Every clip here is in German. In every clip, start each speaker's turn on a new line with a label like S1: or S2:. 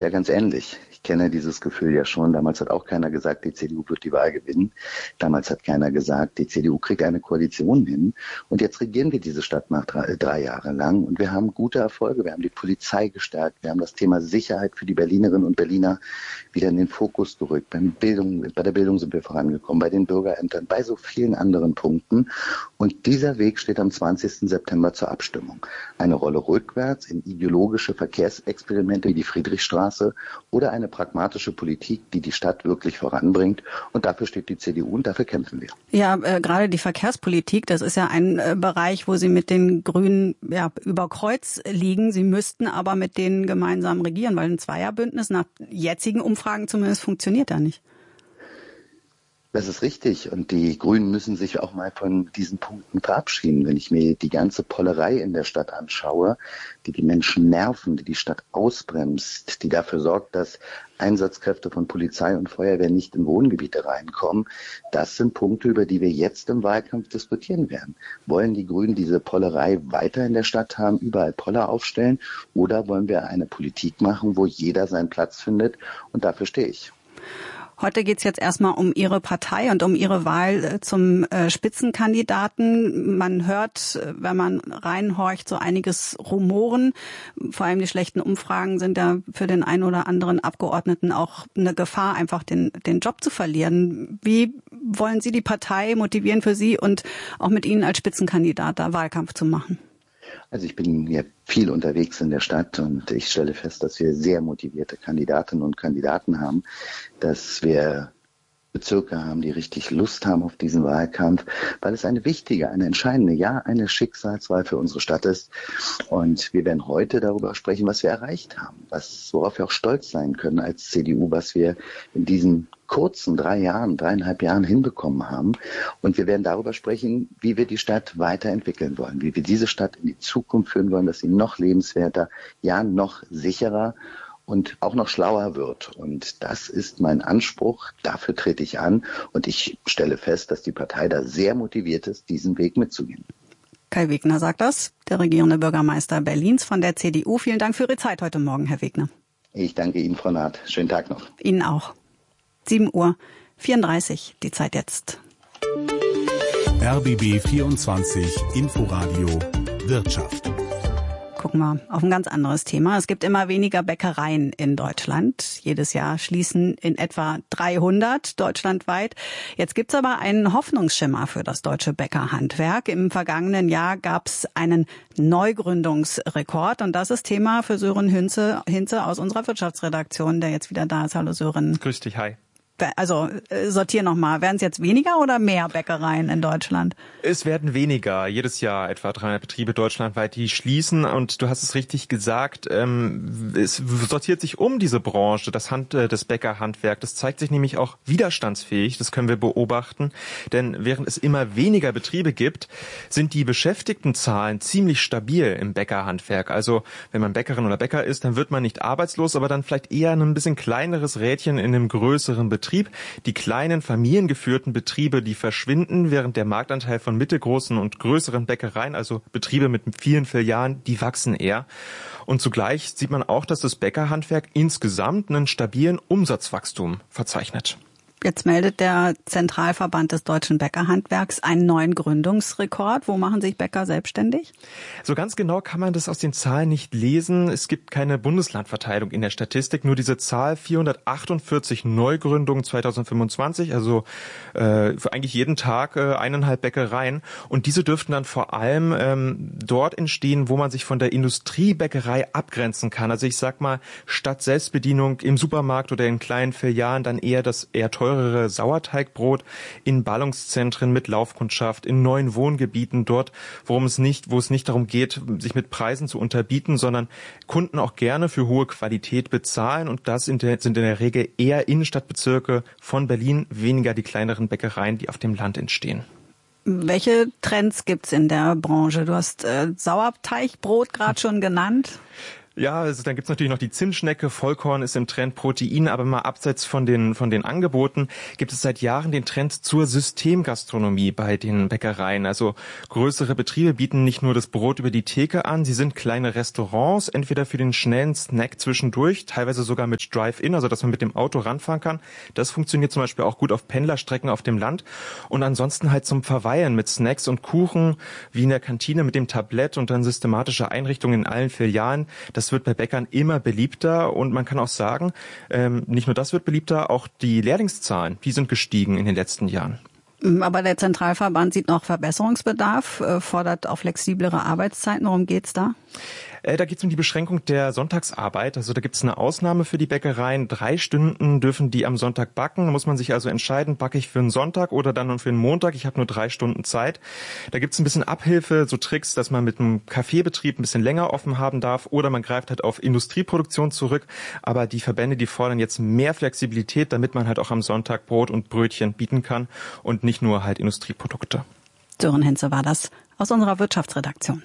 S1: Ja, ganz ähnlich. Ich kenne dieses Gefühl ja schon. Damals hat auch keiner gesagt, die CDU wird die Wahl gewinnen. Damals hat keiner gesagt, die CDU kriegt eine Koalition hin. Und jetzt regieren wir diese Stadt nach drei Jahre lang. Und wir haben gute Erfolge. Wir haben die Polizei gestärkt. Wir haben das Thema Sicherheit für die Berlinerinnen und Berliner wieder in den Fokus gerückt. Bei der Bildung sind wir vorangekommen, bei den Bürgerämtern, bei so vielen anderen Punkten. Und dieser Weg steht am 20. September zur Abstimmung. Eine Rolle rückwärts in ideologische Verkehrsexperimente wie die Friedrichstraße oder eine pragmatische Politik, die die Stadt wirklich voranbringt. Und dafür steht die CDU und dafür kämpfen wir.
S2: Ja, gerade die Verkehrspolitik, das ist ja ein Bereich, wo Sie mit den Grünen über Kreuz liegen. Sie müssten aber mit denen gemeinsam regieren, weil ein Zweierbündnis nach jetzigen Umfragen zumindest funktioniert ja nicht.
S1: Das ist richtig. Und die Grünen müssen sich auch mal von diesen Punkten verabschieden. Wenn ich mir die ganze Pollerei in der Stadt anschaue, die Menschen nerven, die Stadt ausbremst, die dafür sorgt, dass Einsatzkräfte von Polizei und Feuerwehr nicht in Wohngebiete reinkommen, das sind Punkte, über die wir jetzt im Wahlkampf diskutieren werden. Wollen die Grünen diese Pollerei weiter in der Stadt haben, überall Poller aufstellen, oder wollen wir eine Politik machen, wo jeder seinen Platz findet? Und dafür stehe ich.
S2: Heute geht's jetzt erstmal um Ihre Partei und um Ihre Wahl zum Spitzenkandidaten. Man hört, wenn man reinhorcht, so einiges Rumoren. Vor allem die schlechten Umfragen sind ja für den einen oder anderen Abgeordneten auch eine Gefahr, einfach den Job zu verlieren. Wie wollen Sie die Partei motivieren, für Sie und auch mit Ihnen als Spitzenkandidat da Wahlkampf zu machen?
S1: Also ich bin ja viel unterwegs in der Stadt und ich stelle fest, dass wir sehr motivierte Kandidatinnen und Kandidaten haben, dass wir Bezirke haben, die richtig Lust haben auf diesen Wahlkampf, weil es eine wichtige, eine entscheidende, ja, eine Schicksalswahl für unsere Stadt ist. Und wir werden heute darüber sprechen, was wir erreicht haben, worauf wir auch stolz sein können als CDU, was wir in diesen kurzen 3,5 Jahren hinbekommen haben. Und wir werden darüber sprechen, wie wir die Stadt weiterentwickeln wollen, wie wir diese Stadt in die Zukunft führen wollen, dass sie noch lebenswerter, ja, noch sicherer und auch noch schlauer wird. Und das ist mein Anspruch, dafür trete ich an. Und ich stelle fest, dass die Partei da sehr motiviert ist, diesen Weg mitzugehen.
S2: Kai Wegner sagt das, der regierende Bürgermeister Berlins von der CDU. Vielen Dank für Ihre Zeit heute Morgen, Herr Wegner.
S1: Ich danke Ihnen, Frau Naht. Schönen Tag noch.
S2: Ihnen auch. 7:34 Uhr, die Zeit jetzt.
S3: RBB 24 Inforadio Wirtschaft.
S2: Gucken wir auf ein ganz anderes Thema. Es gibt immer weniger Bäckereien in Deutschland. Jedes Jahr schließen in etwa 300 deutschlandweit. Jetzt gibt's aber einen Hoffnungsschimmer für das deutsche Bäckerhandwerk. Im vergangenen Jahr gab's einen Neugründungsrekord. Und das ist Thema für Sören Hinze aus unserer Wirtschaftsredaktion, der jetzt wieder da ist. Hallo Sören.
S4: Grüß dich, hi.
S2: Also sortier nochmal, werden es jetzt weniger oder mehr Bäckereien in Deutschland?
S4: Es werden weniger. Jedes Jahr etwa 300 Betriebe deutschlandweit, die schließen. Und du hast es richtig gesagt, es sortiert sich um diese Branche, das Bäckerhandwerk. Das zeigt sich nämlich auch widerstandsfähig, das können wir beobachten. Denn während es immer weniger Betriebe gibt, sind die Beschäftigtenzahlen ziemlich stabil im Bäckerhandwerk. Also wenn man Bäckerin oder Bäcker ist, dann wird man nicht arbeitslos, aber dann vielleicht eher ein bisschen kleineres Rädchen in einem größeren Betrieb. Die kleinen familiengeführten Betriebe, die verschwinden, während der Marktanteil von mittelgroßen und größeren Bäckereien, also Betriebe mit vielen Filialen, die wachsen eher. Und zugleich sieht man auch, dass das Bäckerhandwerk insgesamt einen stabilen Umsatzwachstum verzeichnet.
S2: Jetzt meldet der Zentralverband des deutschen Bäckerhandwerks einen neuen Gründungsrekord. Wo machen sich Bäcker selbstständig?
S4: So ganz genau kann man das aus den Zahlen nicht lesen. Es gibt keine Bundeslandverteilung in der Statistik, nur diese Zahl 448 Neugründungen 2025, also für eigentlich jeden Tag 1,5 Bäckereien. Und diese dürften dann vor allem dort entstehen, wo man sich von der Industriebäckerei abgrenzen kann. Also ich sag mal, statt Selbstbedienung im Supermarkt oder in kleinen Filialen dann eher das eher teurere Sauerteigbrot in Ballungszentren mit Laufkundschaft, in neuen Wohngebieten, dort, wo es nicht darum geht, sich mit Preisen zu unterbieten, sondern Kunden auch gerne für hohe Qualität bezahlen. Und das sind in der Regel eher Innenstadtbezirke von Berlin, weniger die kleineren Bäckereien, die auf dem Land entstehen.
S2: Welche Trends gibt's in der Branche? Du hast Sauerteigbrot gerade schon genannt.
S4: Ja, also dann gibt's natürlich noch die Zimtschnecke, Vollkorn ist im Trend, Protein, aber mal abseits von den Angeboten gibt es seit Jahren den Trend zur Systemgastronomie bei den Bäckereien. Also größere Betriebe bieten nicht nur das Brot über die Theke an, sie sind kleine Restaurants, entweder für den schnellen Snack zwischendurch, teilweise sogar mit Drive-In, also dass man mit dem Auto ranfahren kann. Das funktioniert zum Beispiel auch gut auf Pendlerstrecken auf dem Land. Und ansonsten halt zum Verweilen mit Snacks und Kuchen, wie in der Kantine mit dem Tablett und dann systematische Einrichtungen in allen Filialen. Das wird bei Bäckern immer beliebter und man kann auch sagen, nicht nur das wird beliebter, auch die Lehrlingszahlen, die sind gestiegen in den letzten Jahren.
S2: Aber der Zentralverband sieht noch Verbesserungsbedarf, fordert auch flexiblere Arbeitszeiten. Worum geht's da?
S4: Da geht es um die Beschränkung der Sonntagsarbeit. Also da gibt es eine Ausnahme für die Bäckereien. 3 Stunden dürfen die am Sonntag backen. Da muss man sich also entscheiden, backe ich für einen Sonntag oder dann für einen Montag. Ich habe nur 3 Stunden Zeit. Da gibt es ein bisschen Abhilfe, so Tricks, dass man mit einem Kaffeebetrieb ein bisschen länger offen haben darf oder man greift halt auf Industrieproduktion zurück. Aber die Verbände, die fordern jetzt mehr Flexibilität, damit man halt auch am Sonntag Brot und Brötchen bieten kann und nicht nur halt Industrieprodukte.
S2: Sören Henze war das aus unserer Wirtschaftsredaktion.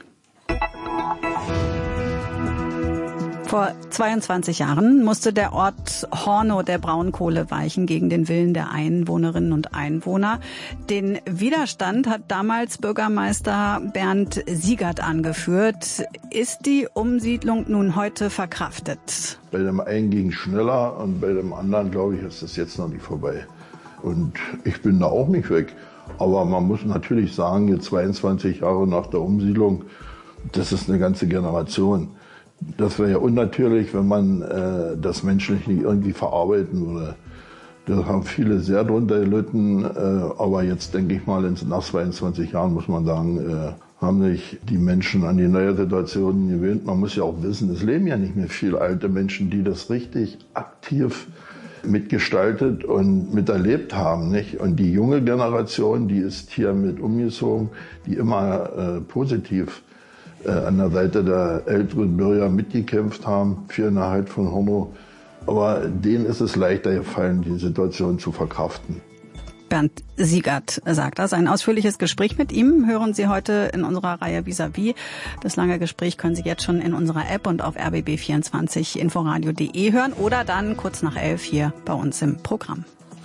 S2: Vor 22 Jahren musste der Ort Hornow der Braunkohle weichen gegen den Willen der Einwohnerinnen und Einwohner. Den Widerstand hat damals Bürgermeister Bernd Siegert angeführt. Ist die Umsiedlung nun heute verkraftet?
S5: Bei dem einen ging es schneller und bei dem anderen, glaube ich, ist das jetzt noch nicht vorbei. Und ich bin da auch nicht weg. Aber man muss natürlich sagen, jetzt 22 Jahre nach der Umsiedlung, das ist eine ganze Generation. Das wäre ja unnatürlich, wenn man das menschlich nicht irgendwie verarbeiten würde. Da haben viele sehr drunter gelitten, aber jetzt denke ich mal, nach 22 Jahren muss man sagen, haben sich die Menschen an die neue Situation gewöhnt. Man muss ja auch wissen, es leben ja nicht mehr viele alte Menschen, die das richtig aktiv mitgestaltet und miterlebt haben, nicht? Und die junge Generation, die ist hier mit umgezogen, die immer positiv an der Seite der älteren Bürger mitgekämpft haben für den Erhalt von Hornow. Aber denen ist es leichter gefallen, die Situation zu verkraften.
S2: Bernd Siegert sagt das. Ein ausführliches Gespräch mit ihm hören Sie heute in unserer Reihe Vis-à-vis. Das lange Gespräch können Sie jetzt schon in unserer App und auf rbb24inforadio.de hören oder dann kurz nach 11 hier bei uns im Programm.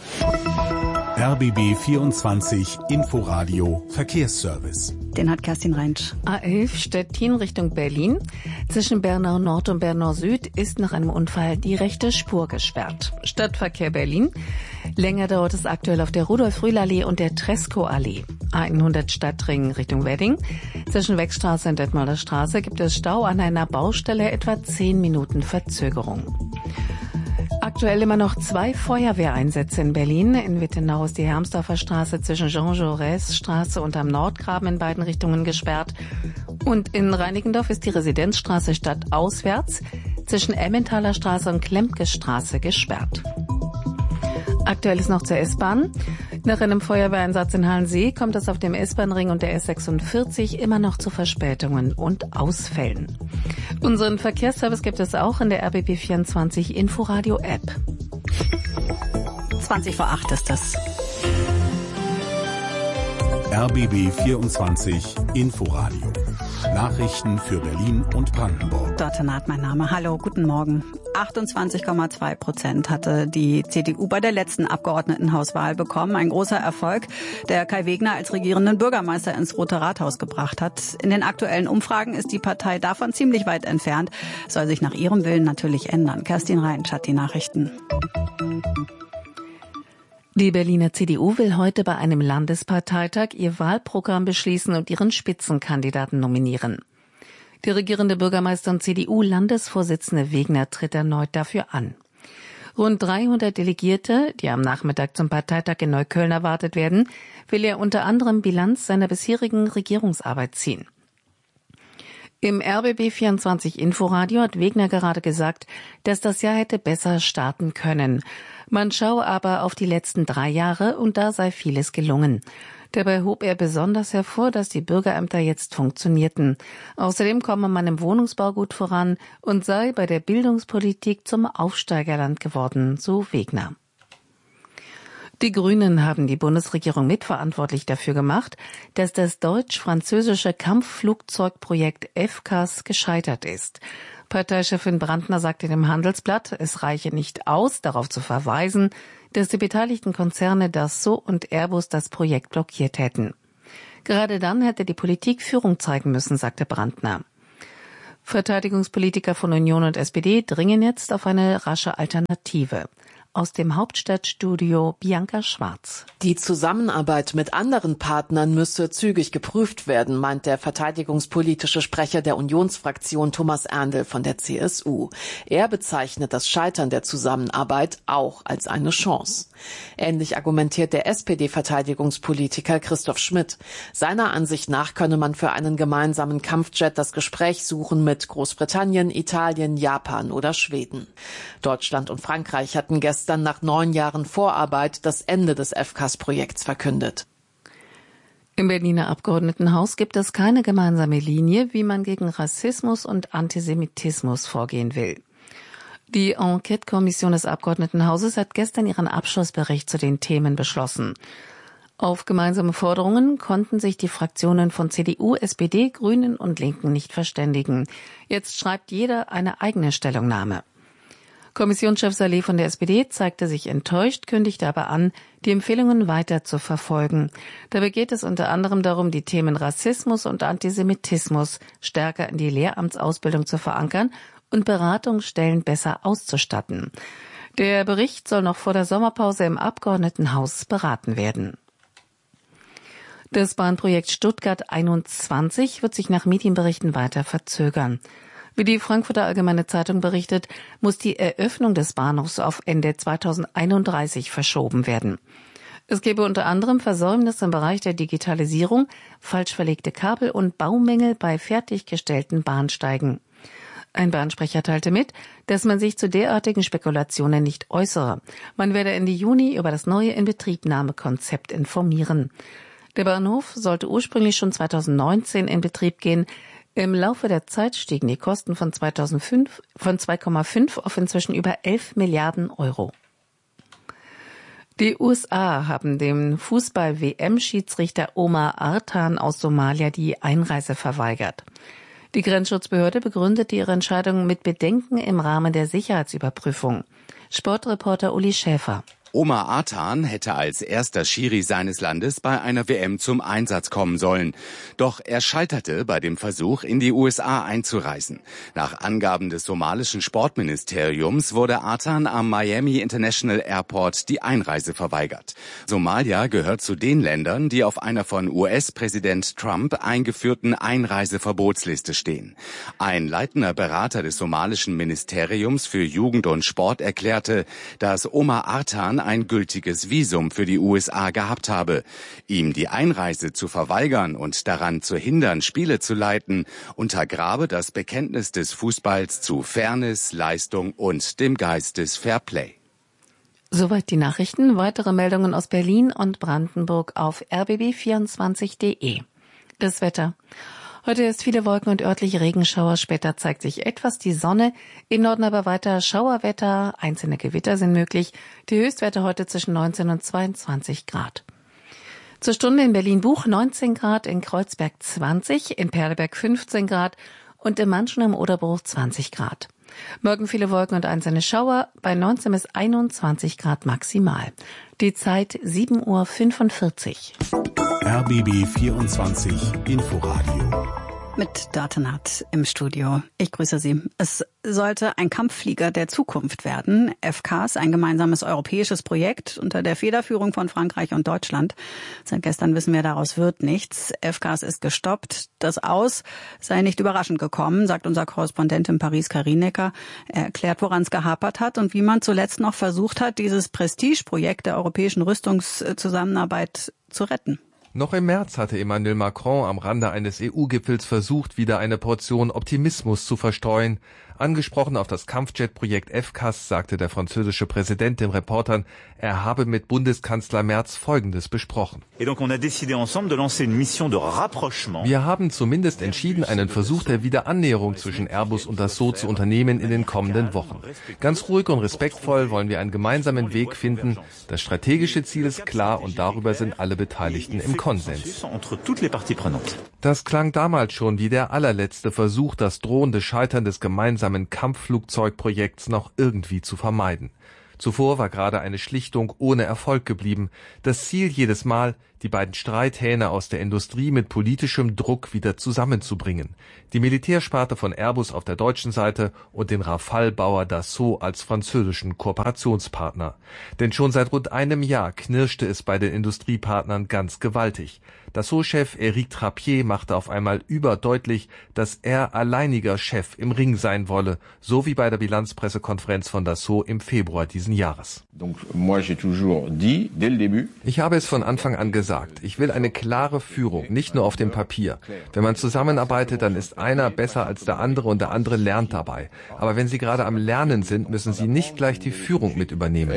S3: RBB 24 Inforadio Verkehrsservice.
S2: Den hat Kerstin Reinsch.
S6: A11 Stettin Richtung Berlin. Zwischen Bernau Nord und Bernau Süd ist nach einem Unfall die rechte Spur gesperrt. Stadtverkehr Berlin. Länger dauert es aktuell auf der Rudolf-Rühl-Allee und der Tresco-Allee. A100 Stadtring Richtung Wedding. Zwischen Wegstraße und Detmolder Straße gibt es Stau an einer Baustelle, etwa 10 Minuten Verzögerung. Aktuell immer noch 2 Feuerwehreinsätze in Berlin. In Wittenau ist die Hermsdorfer Straße zwischen Jean-Jaurès-Straße und am Nordgraben in beiden Richtungen gesperrt. Und in Reinickendorf ist die Residenzstraße stadtauswärts zwischen Emmentaler Straße und Klempke Straße gesperrt. Aktuell ist noch zur S-Bahn. Nach einem Feuerwehreinsatz in Halensee kommt es auf dem S-Bahn-Ring und der S46 immer noch zu Verspätungen und Ausfällen. Unseren Verkehrsservice gibt es auch in der RBB24 Inforadio-App.
S2: 7:20 ist es.
S3: RBB24 Inforadio. Nachrichten für Berlin und Brandenburg.
S2: Dörte Naht, mein Name. Hallo, guten Morgen. 28,2% hatte die CDU bei der letzten Abgeordnetenhauswahl bekommen. Ein großer Erfolg, der Kai Wegner als regierenden Bürgermeister ins Rote Rathaus gebracht hat. In den aktuellen Umfragen ist die Partei davon ziemlich weit entfernt. Soll sich nach ihrem Willen natürlich ändern. Kerstin Reinsch hat die Nachrichten.
S6: Die Berliner CDU will heute bei einem Landesparteitag ihr Wahlprogramm beschließen und ihren Spitzenkandidaten nominieren. Der regierende Bürgermeister und CDU-Landesvorsitzende Wegner tritt erneut dafür an. Rund 300 Delegierte, die am Nachmittag zum Parteitag in Neukölln erwartet werden, will er unter anderem Bilanz seiner bisherigen Regierungsarbeit ziehen. Im RBB24 Inforadio hat Wegner gerade gesagt, dass das Jahr hätte besser starten können. Man schaue aber auf die letzten 3 Jahre und da sei vieles gelungen. Dabei hob er besonders hervor, dass die Bürgerämter jetzt funktionierten. Außerdem komme man im Wohnungsbau gut voran und sei bei der Bildungspolitik zum Aufsteigerland geworden, so Wegner. Die Grünen haben die Bundesregierung mitverantwortlich dafür gemacht, dass das deutsch-französische Kampfflugzeugprojekt FCAS gescheitert ist. Parteichefin Brandner sagte dem Handelsblatt, es reiche nicht aus, darauf zu verweisen, dass die beteiligten Konzerne Dassault und Airbus das Projekt blockiert hätten. Gerade dann hätte die Politik Führung zeigen müssen, sagte Brandner. Verteidigungspolitiker von Union und SPD dringen jetzt auf eine rasche Alternative. Aus dem Hauptstadtstudio Bianca Schwarz.
S7: Die Zusammenarbeit mit anderen Partnern müsse zügig geprüft werden, meint der verteidigungspolitische Sprecher der Unionsfraktion Thomas Erndl von der CSU. Er bezeichnet das Scheitern der Zusammenarbeit auch als eine Chance. Ähnlich argumentiert der SPD-Verteidigungspolitiker Christoph Schmidt. Seiner Ansicht nach könne man für einen gemeinsamen Kampfjet das Gespräch suchen mit Großbritannien, Italien, Japan oder Schweden. Deutschland und Frankreich hatten gestern nach 9 Jahren Vorarbeit das Ende des FCAS-Projekts verkündet.
S6: Im Berliner Abgeordnetenhaus gibt es keine gemeinsame Linie, wie man gegen Rassismus und Antisemitismus vorgehen will. Die Enquete-Kommission des Abgeordnetenhauses hat gestern ihren Abschlussbericht zu den Themen beschlossen. Auf gemeinsame Forderungen konnten sich die Fraktionen von CDU, SPD, Grünen und Linken nicht verständigen. Jetzt schreibt jeder eine eigene Stellungnahme. Kommissionschef Saleh von der SPD zeigte sich enttäuscht, kündigte aber an, die Empfehlungen weiter zu verfolgen. Dabei geht es unter anderem darum, die Themen Rassismus und Antisemitismus stärker in die Lehramtsausbildung zu verankern und Beratungsstellen besser auszustatten. Der Bericht soll noch vor der Sommerpause im Abgeordnetenhaus beraten werden. Das Bahnprojekt Stuttgart 21 wird sich nach Medienberichten weiter verzögern. Wie die Frankfurter Allgemeine Zeitung berichtet, muss die Eröffnung des Bahnhofs auf Ende 2031 verschoben werden. Es gebe unter anderem Versäumnisse im Bereich der Digitalisierung, falsch verlegte Kabel und Baumängel bei fertiggestellten Bahnsteigen. Ein Bahnsprecher teilte mit, dass man sich zu derartigen Spekulationen nicht äußere. Man werde Ende Juni über das neue Inbetriebnahmekonzept informieren. Der Bahnhof sollte ursprünglich schon 2019 in Betrieb gehen. Im Laufe der Zeit stiegen die Kosten von 2,5 auf inzwischen über 11 Milliarden Euro. Die USA haben dem Fußball-WM-Schiedsrichter Omar Artan aus Somalia die Einreise verweigert. Die Grenzschutzbehörde begründete ihre Entscheidung mit Bedenken im Rahmen der Sicherheitsüberprüfung. Sportreporter Uli Schäfer.
S8: Omar Artan hätte als erster Schiri seines Landes bei einer WM zum Einsatz kommen sollen. Doch er scheiterte bei dem Versuch, in die USA einzureisen. Nach Angaben des somalischen Sportministeriums wurde Artan am Miami International Airport die Einreise verweigert. Somalia gehört zu den Ländern, die auf einer von US-Präsident Trump eingeführten Einreiseverbotsliste stehen. Ein leitender Berater des somalischen Ministeriums für Jugend und Sport erklärte, dass Omar Artan ein gültiges Visum für die USA gehabt habe. Ihm die Einreise zu verweigern und daran zu hindern, Spiele zu leiten, untergrabe das Bekenntnis des Fußballs zu Fairness, Leistung und dem Geist des Fairplay.
S6: Soweit die Nachrichten. Weitere Meldungen aus Berlin und Brandenburg auf rbb24.de. Das Wetter. Heute ist viele Wolken und örtliche Regenschauer. Später zeigt sich etwas die Sonne. Im Norden aber weiter Schauerwetter. Einzelne Gewitter sind möglich. Die Höchstwerte heute zwischen 19 und 22 Grad. Zur Stunde in Berlin-Buch 19 Grad, in Kreuzberg 20, in Perleberg 15 Grad und in Manschen im Oderbruch 20 Grad. Morgen viele Wolken und einzelne Schauer, bei 19 bis 21 Grad maximal. Die Zeit 7:45 Uhr.
S3: RBB 24 Inforadio.
S2: Mit Datenat im Studio. Ich grüße Sie. Es sollte ein Kampfflieger der Zukunft werden. FCAS, ein gemeinsames europäisches Projekt unter der Federführung von Frankreich und Deutschland. Seit gestern wissen wir, daraus wird nichts. FCAS ist gestoppt. Das Aus sei nicht überraschend gekommen, sagt unser Korrespondent in Paris, Karin Necker. Er erklärt, woran es gehapert hat und wie man zuletzt noch versucht hat, dieses Prestigeprojekt der europäischen Rüstungszusammenarbeit zu retten.
S9: Noch im März hatte Emmanuel Macron am Rande eines EU-Gipfels versucht, wieder eine Portion Optimismus zu verstreuen. Angesprochen auf das Kampfjet-Projekt FCAS sagte der französische Präsident den Reportern, er habe mit Bundeskanzler Merz Folgendes besprochen. Wir haben zumindest entschieden, einen Versuch der Wiederannäherung zwischen Airbus und Dassault zu unternehmen in den kommenden Wochen. Ganz ruhig und respektvoll wollen wir einen gemeinsamen Weg finden. Das strategische Ziel ist klar und darüber sind alle Beteiligten im Konsens. Das klang damals schon wie der allerletzte Versuch, das drohende Scheitern des gemeinsamen gemeinsamen Kampfflugzeugprojekts noch irgendwie zu vermeiden. Zuvor war gerade eine Schlichtung ohne Erfolg geblieben. Das Ziel jedes Mal, die beiden Streithähne aus der Industrie mit politischem Druck wieder zusammenzubringen. Die Militärsparte von Airbus auf der deutschen Seite und den Rafale-Bauer Dassault als französischen Kooperationspartner. Denn schon seit rund einem Jahr knirschte es bei den Industriepartnern ganz gewaltig. Dassault-Chef Éric Trappier machte auf einmal überdeutlich, dass er alleiniger Chef im Ring sein wolle, so wie bei der Bilanzpressekonferenz von Dassault im Februar diesen Jahres. Ich habe es von Anfang an gesagt, ich will eine klare Führung, nicht nur auf dem Papier. Wenn man zusammenarbeitet, dann ist einer besser als der andere und der andere lernt dabei. Aber wenn Sie gerade am Lernen sind, müssen Sie nicht gleich die Führung mit übernehmen.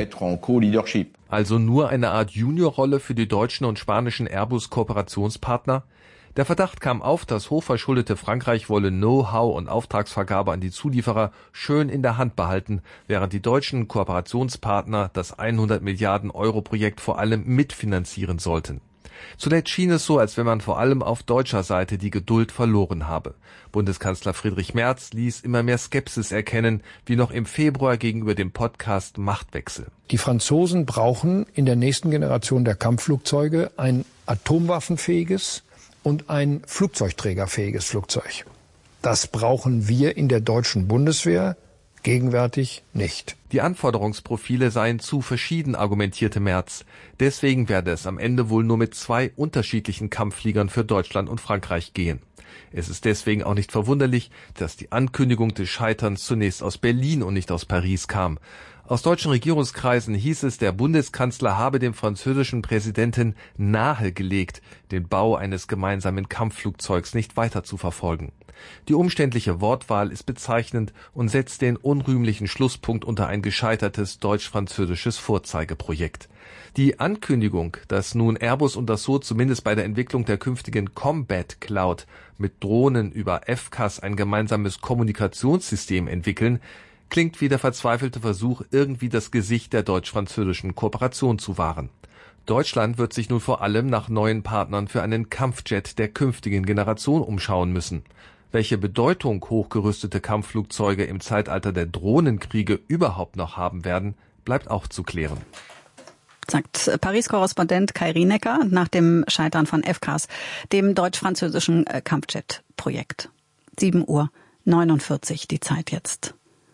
S9: Also nur eine Art Juniorrolle für die deutschen und spanischen Airbus-Kooperationspartner? Der Verdacht kam auf, das hochverschuldete Frankreich wolle Know-how und Auftragsvergabe an die Zulieferer schön in der Hand behalten, während die deutschen Kooperationspartner das 100 Milliarden Euro Projekt vor allem mitfinanzieren sollten. Zuletzt schien es so, als wenn man vor allem auf deutscher Seite die Geduld verloren habe. Bundeskanzler Friedrich Merz ließ immer mehr Skepsis erkennen, wie noch im Februar gegenüber dem Podcast Machtwechsel.
S10: Die Franzosen brauchen in der nächsten Generation der Kampfflugzeuge ein atomwaffenfähiges und ein flugzeugträgerfähiges Flugzeug. Das brauchen wir in der deutschen Bundeswehr gegenwärtig nicht.
S9: Die Anforderungsprofile seien zu verschieden, argumentierte Merz. Deswegen werde es am Ende wohl nur mit 2 unterschiedlichen Kampffliegern für Deutschland und Frankreich gehen. Es ist deswegen auch nicht verwunderlich, dass die Ankündigung des Scheiterns zunächst aus Berlin und nicht aus Paris kam. Aus deutschen Regierungskreisen hieß es, der Bundeskanzler habe dem französischen Präsidenten nahegelegt, den Bau eines gemeinsamen Kampfflugzeugs nicht weiter zu verfolgen. Die umständliche Wortwahl ist bezeichnend und setzt den unrühmlichen Schlusspunkt unter ein gescheitertes deutsch-französisches Vorzeigeprojekt. Die Ankündigung, dass nun Airbus und Dassault zumindest bei der Entwicklung der künftigen Combat Cloud mit Drohnen über FCAS ein gemeinsames Kommunikationssystem entwickeln, klingt wie der verzweifelte Versuch, irgendwie das Gesicht der deutsch-französischen Kooperation zu wahren. Deutschland wird sich nun vor allem nach neuen Partnern für einen Kampfjet der künftigen Generation umschauen müssen. Welche Bedeutung hochgerüstete Kampfflugzeuge im Zeitalter der Drohnenkriege überhaupt noch haben werden, bleibt auch zu klären.
S2: Sagt Paris-Korrespondent Kai Rienecker nach dem Scheitern von FCAS, dem deutsch-französischen Kampfjet-Projekt. 7:49 Uhr die Zeit jetzt.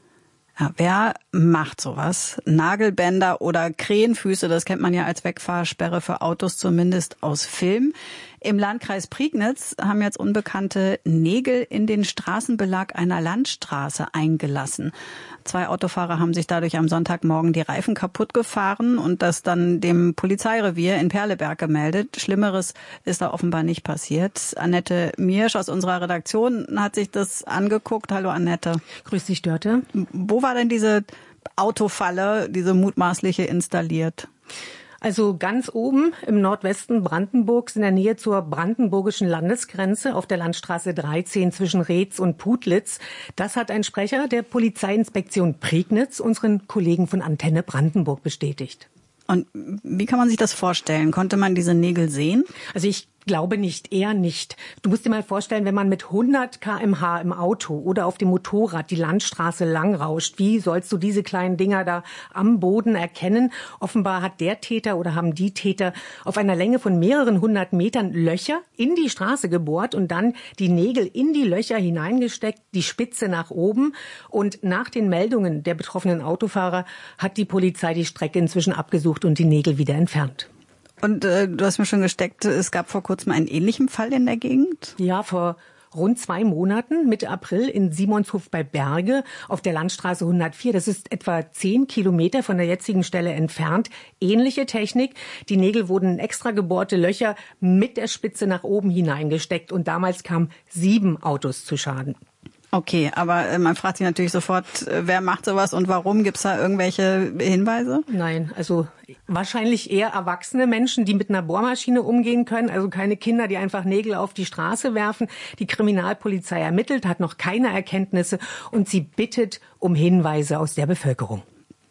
S2: Ja, wer macht sowas? Nagelbänder oder Krähenfüße, das kennt man ja als Wegfahrsperre für Autos, zumindest aus Film. Im Landkreis Prignitz haben jetzt Unbekannte Nägel in den Straßenbelag einer Landstraße eingelassen. 2 Autofahrer haben sich dadurch am Sonntagmorgen die Reifen kaputt gefahren und das dann dem Polizeirevier in Perleberg gemeldet. Schlimmeres ist da offenbar nicht passiert. Annette Miersch aus unserer Redaktion hat sich das angeguckt. Hallo Annette.
S11: Grüß dich, Dörte.
S2: Wo war denn diese Autofalle, diese mutmaßliche, installiert?
S11: Also ganz oben im Nordwesten Brandenburgs in der Nähe zur brandenburgischen Landesgrenze auf der Landstraße 13 zwischen Reetz und Putlitz. Das hat ein Sprecher der Polizeiinspektion Prignitz unseren Kollegen von Antenne Brandenburg bestätigt.
S2: Und wie kann man sich das vorstellen? Konnte man diese Nägel sehen?
S11: Also ich glaube nicht, eher nicht. Du musst dir mal vorstellen, wenn man mit 100 km/h im Auto oder auf dem Motorrad die Landstraße langrauscht, wie sollst du diese kleinen Dinger da am Boden erkennen? Offenbar hat der Täter oder haben die Täter auf einer Länge von mehreren 100 Metern Löcher in die Straße gebohrt und dann die Nägel in die Löcher hineingesteckt, die Spitze nach oben. Und nach den Meldungen der betroffenen Autofahrer hat die Polizei die Strecke inzwischen abgesucht und die Nägel wieder entfernt.
S2: Und du hast mir schon gesteckt, es gab vor kurzem einen ähnlichen Fall in der Gegend?
S11: Ja, vor rund 2 Monaten, Mitte April, in Simonshof bei Berge auf der Landstraße 104. Das ist etwa 10 Kilometer von der jetzigen Stelle entfernt. Ähnliche Technik. Die Nägel wurden in extra gebohrte Löcher mit der Spitze nach oben hineingesteckt und damals kamen 7 Autos zu Schaden.
S2: Okay, aber man fragt sich natürlich sofort, wer macht sowas und warum? Gibt's da irgendwelche Hinweise?
S11: Nein, also wahrscheinlich eher erwachsene Menschen, die mit einer Bohrmaschine umgehen können, also keine Kinder, die einfach Nägel auf die Straße werfen. Die Kriminalpolizei ermittelt, hat noch keine Erkenntnisse und sie bittet um Hinweise aus der Bevölkerung.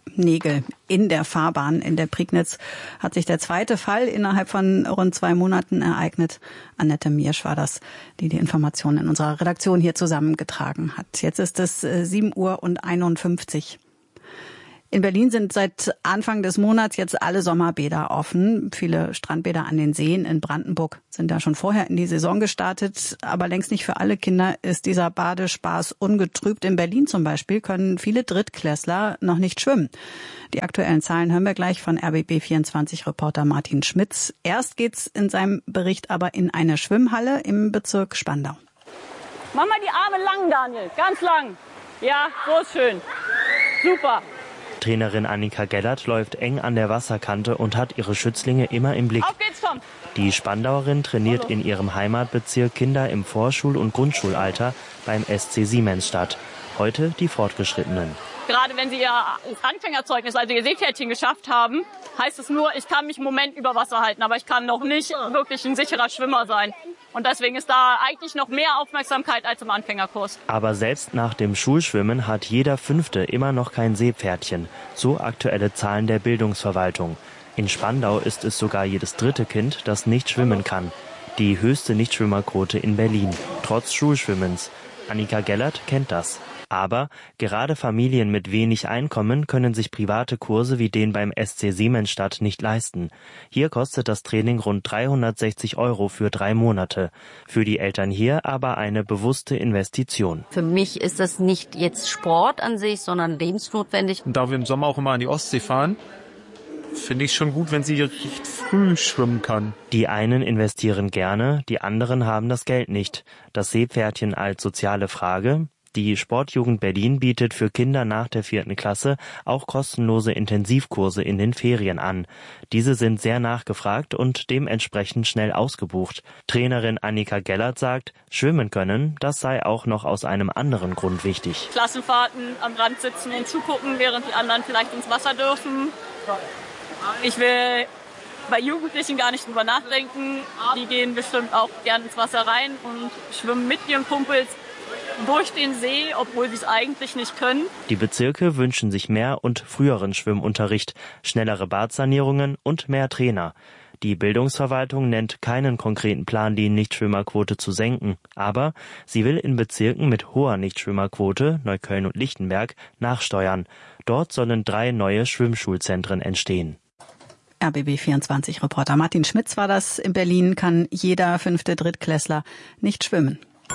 S2: Nägel in der Fahrbahn in der Prignitz hat sich der zweite Fall innerhalb von rund 2 Monaten ereignet. Annette Miersch war das, die Informationen in unserer Redaktion hier zusammengetragen hat. Jetzt ist es 7:51 Uhr. In Berlin sind seit Anfang des Monats jetzt alle Sommerbäder offen. Viele Strandbäder an den Seen in Brandenburg sind da schon vorher in die Saison gestartet. Aber längst nicht für alle Kinder ist dieser Badespaß ungetrübt. In Berlin zum Beispiel können viele Drittklässler noch nicht schwimmen. Die aktuellen Zahlen hören wir gleich von RBB24-Reporter Martin Schmitz. Erst geht's in seinem Bericht aber in eine Schwimmhalle im Bezirk Spandau.
S12: Mach mal die Arme lang, Daniel. Ganz lang. Ja, so ist schön. Super.
S13: Trainerin Annika Gellert läuft eng an der Wasserkante und hat ihre Schützlinge immer im Blick.
S12: Auf geht's, Tom.
S13: Die Spandauerin trainiert in ihrem Heimatbezirk Kinder im Vorschul- und Grundschulalter beim SC Siemensstadt. Heute die Fortgeschrittenen.
S12: Gerade wenn Sie Ihr Anfängerzeugnis, also Ihr Seepferdchen geschafft haben, heißt es nur, ich kann mich im Moment über Wasser halten, aber ich kann noch nicht wirklich ein sicherer Schwimmer sein. Und deswegen ist da eigentlich noch mehr Aufmerksamkeit als im Anfängerkurs.
S13: Aber selbst nach dem Schulschwimmen hat jeder Fünfte immer noch kein Seepferdchen. So aktuelle Zahlen der Bildungsverwaltung. In Spandau ist es sogar jedes 3. Kind, das nicht schwimmen kann. Die höchste Nichtschwimmerquote in Berlin, trotz Schulschwimmens. Annika Gellert kennt das. Aber gerade Familien mit wenig Einkommen können sich private Kurse wie den beim SC Siemensstadt nicht leisten. Hier kostet das Training rund 360 € für 3 Monate. Für die Eltern hier aber eine bewusste Investition.
S14: Für mich ist das nicht jetzt Sport an sich, sondern lebensnotwendig.
S15: Und da wir im Sommer auch immer an die Ostsee fahren, finde ich schon gut, wenn sie recht früh schwimmen kann.
S13: Die einen investieren gerne, die anderen haben das Geld nicht. Das Seepferdchen als soziale Frage. Die Sportjugend Berlin bietet für Kinder nach der 4. Klasse auch kostenlose Intensivkurse in den Ferien an. Diese sind sehr nachgefragt und dementsprechend schnell ausgebucht. Trainerin Annika Gellert sagt, schwimmen können, das sei auch noch aus einem anderen Grund wichtig.
S12: Klassenfahrten am Rand sitzen und zugucken, während die anderen vielleicht ins Wasser dürfen. Ich will bei Jugendlichen gar nicht drüber nachdenken. Die gehen bestimmt auch gern ins Wasser rein und schwimmen mit ihren Kumpels durch den See, obwohl sie es eigentlich nicht können.
S13: Die Bezirke wünschen sich mehr und früheren Schwimmunterricht, schnellere Badsanierungen und mehr Trainer. Die Bildungsverwaltung nennt keinen konkreten Plan, die Nichtschwimmerquote zu senken. Aber sie will in Bezirken mit hoher Nichtschwimmerquote, Neukölln und Lichtenberg, nachsteuern. Dort sollen 3 neue Schwimmschulzentren entstehen.
S2: RBB24-Reporter Martin Schmitz war das. In Berlin kann jeder 5. Drittklässler nicht schwimmen.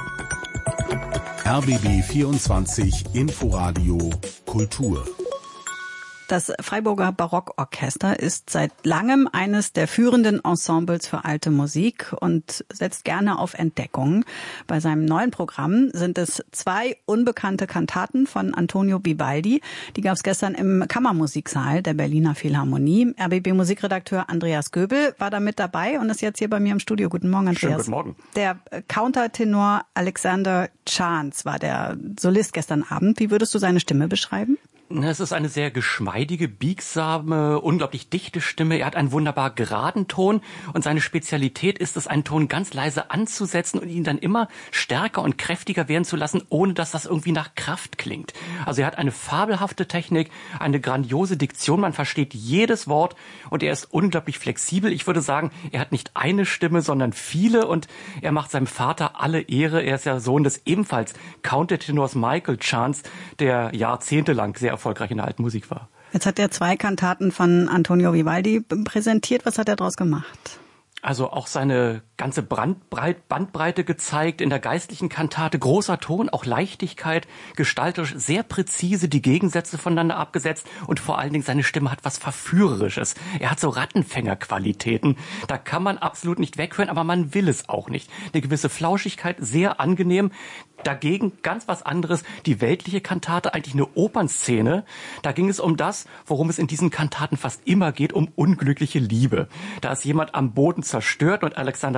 S3: RBB 24 Inforadio Kultur.
S2: Das Freiburger Barockorchester ist seit langem eines der führenden Ensembles für alte Musik und setzt gerne auf Entdeckungen. Bei seinem neuen Programm sind es 2 unbekannte Kantaten von Antonio Vivaldi. Die gab es gestern im Kammermusiksaal der Berliner Philharmonie. RBB-Musikredakteur Andreas Göbel war da mit dabei und ist jetzt hier bei mir im Studio. Guten Morgen, Andreas.
S16: Schönen guten Morgen.
S2: Der Countertenor Alexander Chance war der Solist gestern Abend. Wie würdest du seine Stimme beschreiben?
S16: Es ist eine sehr geschmeidige, biegsame, unglaublich dichte Stimme. Er hat einen wunderbar geraden Ton und seine Spezialität ist es, einen Ton ganz leise anzusetzen und ihn dann immer stärker und kräftiger werden zu lassen, ohne dass das irgendwie nach Kraft klingt. Also er hat eine fabelhafte Technik, eine grandiose Diktion, man versteht jedes Wort und er ist unglaublich flexibel. Ich würde sagen, er hat nicht eine Stimme, sondern viele und er macht seinem Vater alle Ehre. Er ist ja Sohn des ebenfalls Countertenors Michael Chance, der jahrzehntelang sehr erfolgreich in der alten Musik war.
S2: Jetzt hat er 2 Kantaten von Antonio Vivaldi präsentiert. Was hat er daraus gemacht?
S16: Also auch seine ganze Bandbreite gezeigt in der geistlichen Kantate. Großer Ton, auch Leichtigkeit, gestalterisch sehr präzise die Gegensätze voneinander abgesetzt und vor allen Dingen seine Stimme hat was Verführerisches. Er hat so Rattenfängerqualitäten. Da kann man absolut nicht weghören, aber man will es auch nicht. Eine gewisse Flauschigkeit, sehr angenehm. Dagegen ganz was anderes, die weltliche Kantate, eigentlich eine Opernszene. Da ging es um das, worum es in diesen Kantaten fast immer geht, um unglückliche Liebe. Da ist jemand am Boden zerstört und Alexander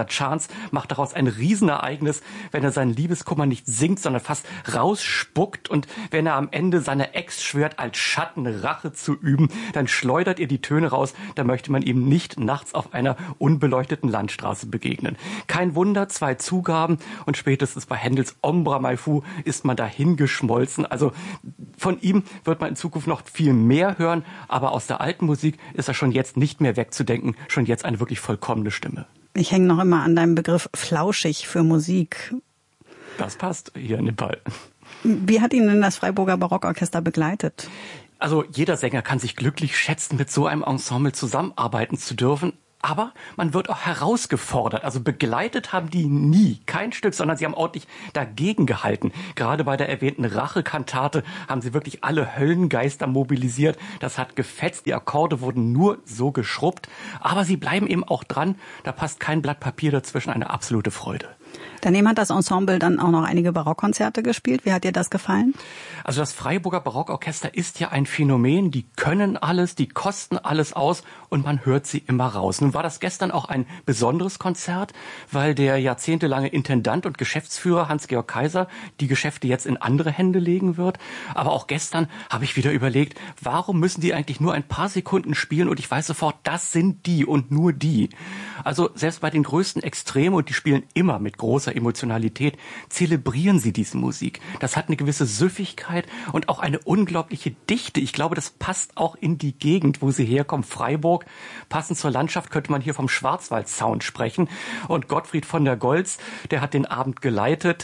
S16: Chance macht daraus ein Riesenereignis, wenn er seinen Liebeskummer nicht singt, sondern fast rausspuckt. Und wenn er am Ende seiner Ex schwört, als Schatten Rache zu üben, dann schleudert ihr die Töne raus. Da möchte man ihm nicht nachts auf einer unbeleuchteten Landstraße begegnen. Kein Wunder, 2 Zugaben und spätestens bei Händels Ombra Mai Fu ist man dahin geschmolzen. Also von ihm wird man in Zukunft noch viel mehr hören, aber aus der alten Musik ist er schon jetzt nicht mehr wegzudenken, schon jetzt eine wirklich vollkommene Stimme.
S2: Ich hänge noch immer an deinem Begriff flauschig für Musik.
S16: Das passt hier in Nepal.
S2: Wie hat Ihnen denn das Freiburger Barockorchester begleitet?
S16: Also jeder Sänger kann sich glücklich schätzen, mit so einem Ensemble zusammenarbeiten zu dürfen. Aber man wird auch herausgefordert. Also begleitet haben die nie, kein Stück, sondern sie haben ordentlich dagegen gehalten. Gerade bei der erwähnten Rache-Kantate haben sie wirklich alle Höllengeister mobilisiert. Das hat gefetzt, die Akkorde wurden nur so geschrubbt. Aber sie bleiben eben auch dran. Da passt kein Blatt Papier dazwischen, eine absolute Freude.
S2: Daneben hat das Ensemble dann auch noch einige Barockkonzerte gespielt. Wie hat dir das gefallen?
S16: Also das Freiburger Barockorchester ist ja ein Phänomen. Die können alles, die kosten alles aus und man hört sie immer raus. Nun war das gestern auch ein besonderes Konzert, weil der jahrzehntelange Intendant und Geschäftsführer Hans-Georg Kaiser die Geschäfte jetzt in andere Hände legen wird. Aber auch gestern habe ich wieder überlegt, warum müssen die eigentlich nur ein paar Sekunden spielen und ich weiß sofort, das sind die und nur die. Also selbst bei den größten Extremen, und die spielen immer mit großer Emotionalität, zelebrieren sie diese Musik. Das hat eine gewisse Süffigkeit und auch eine unglaubliche Dichte. Ich glaube, das passt auch in die Gegend, wo sie herkommen. Freiburg, passend zur Landschaft könnte man hier vom Schwarzwaldsound sprechen. Und Gottfried von der Goltz, der hat den Abend geleitet,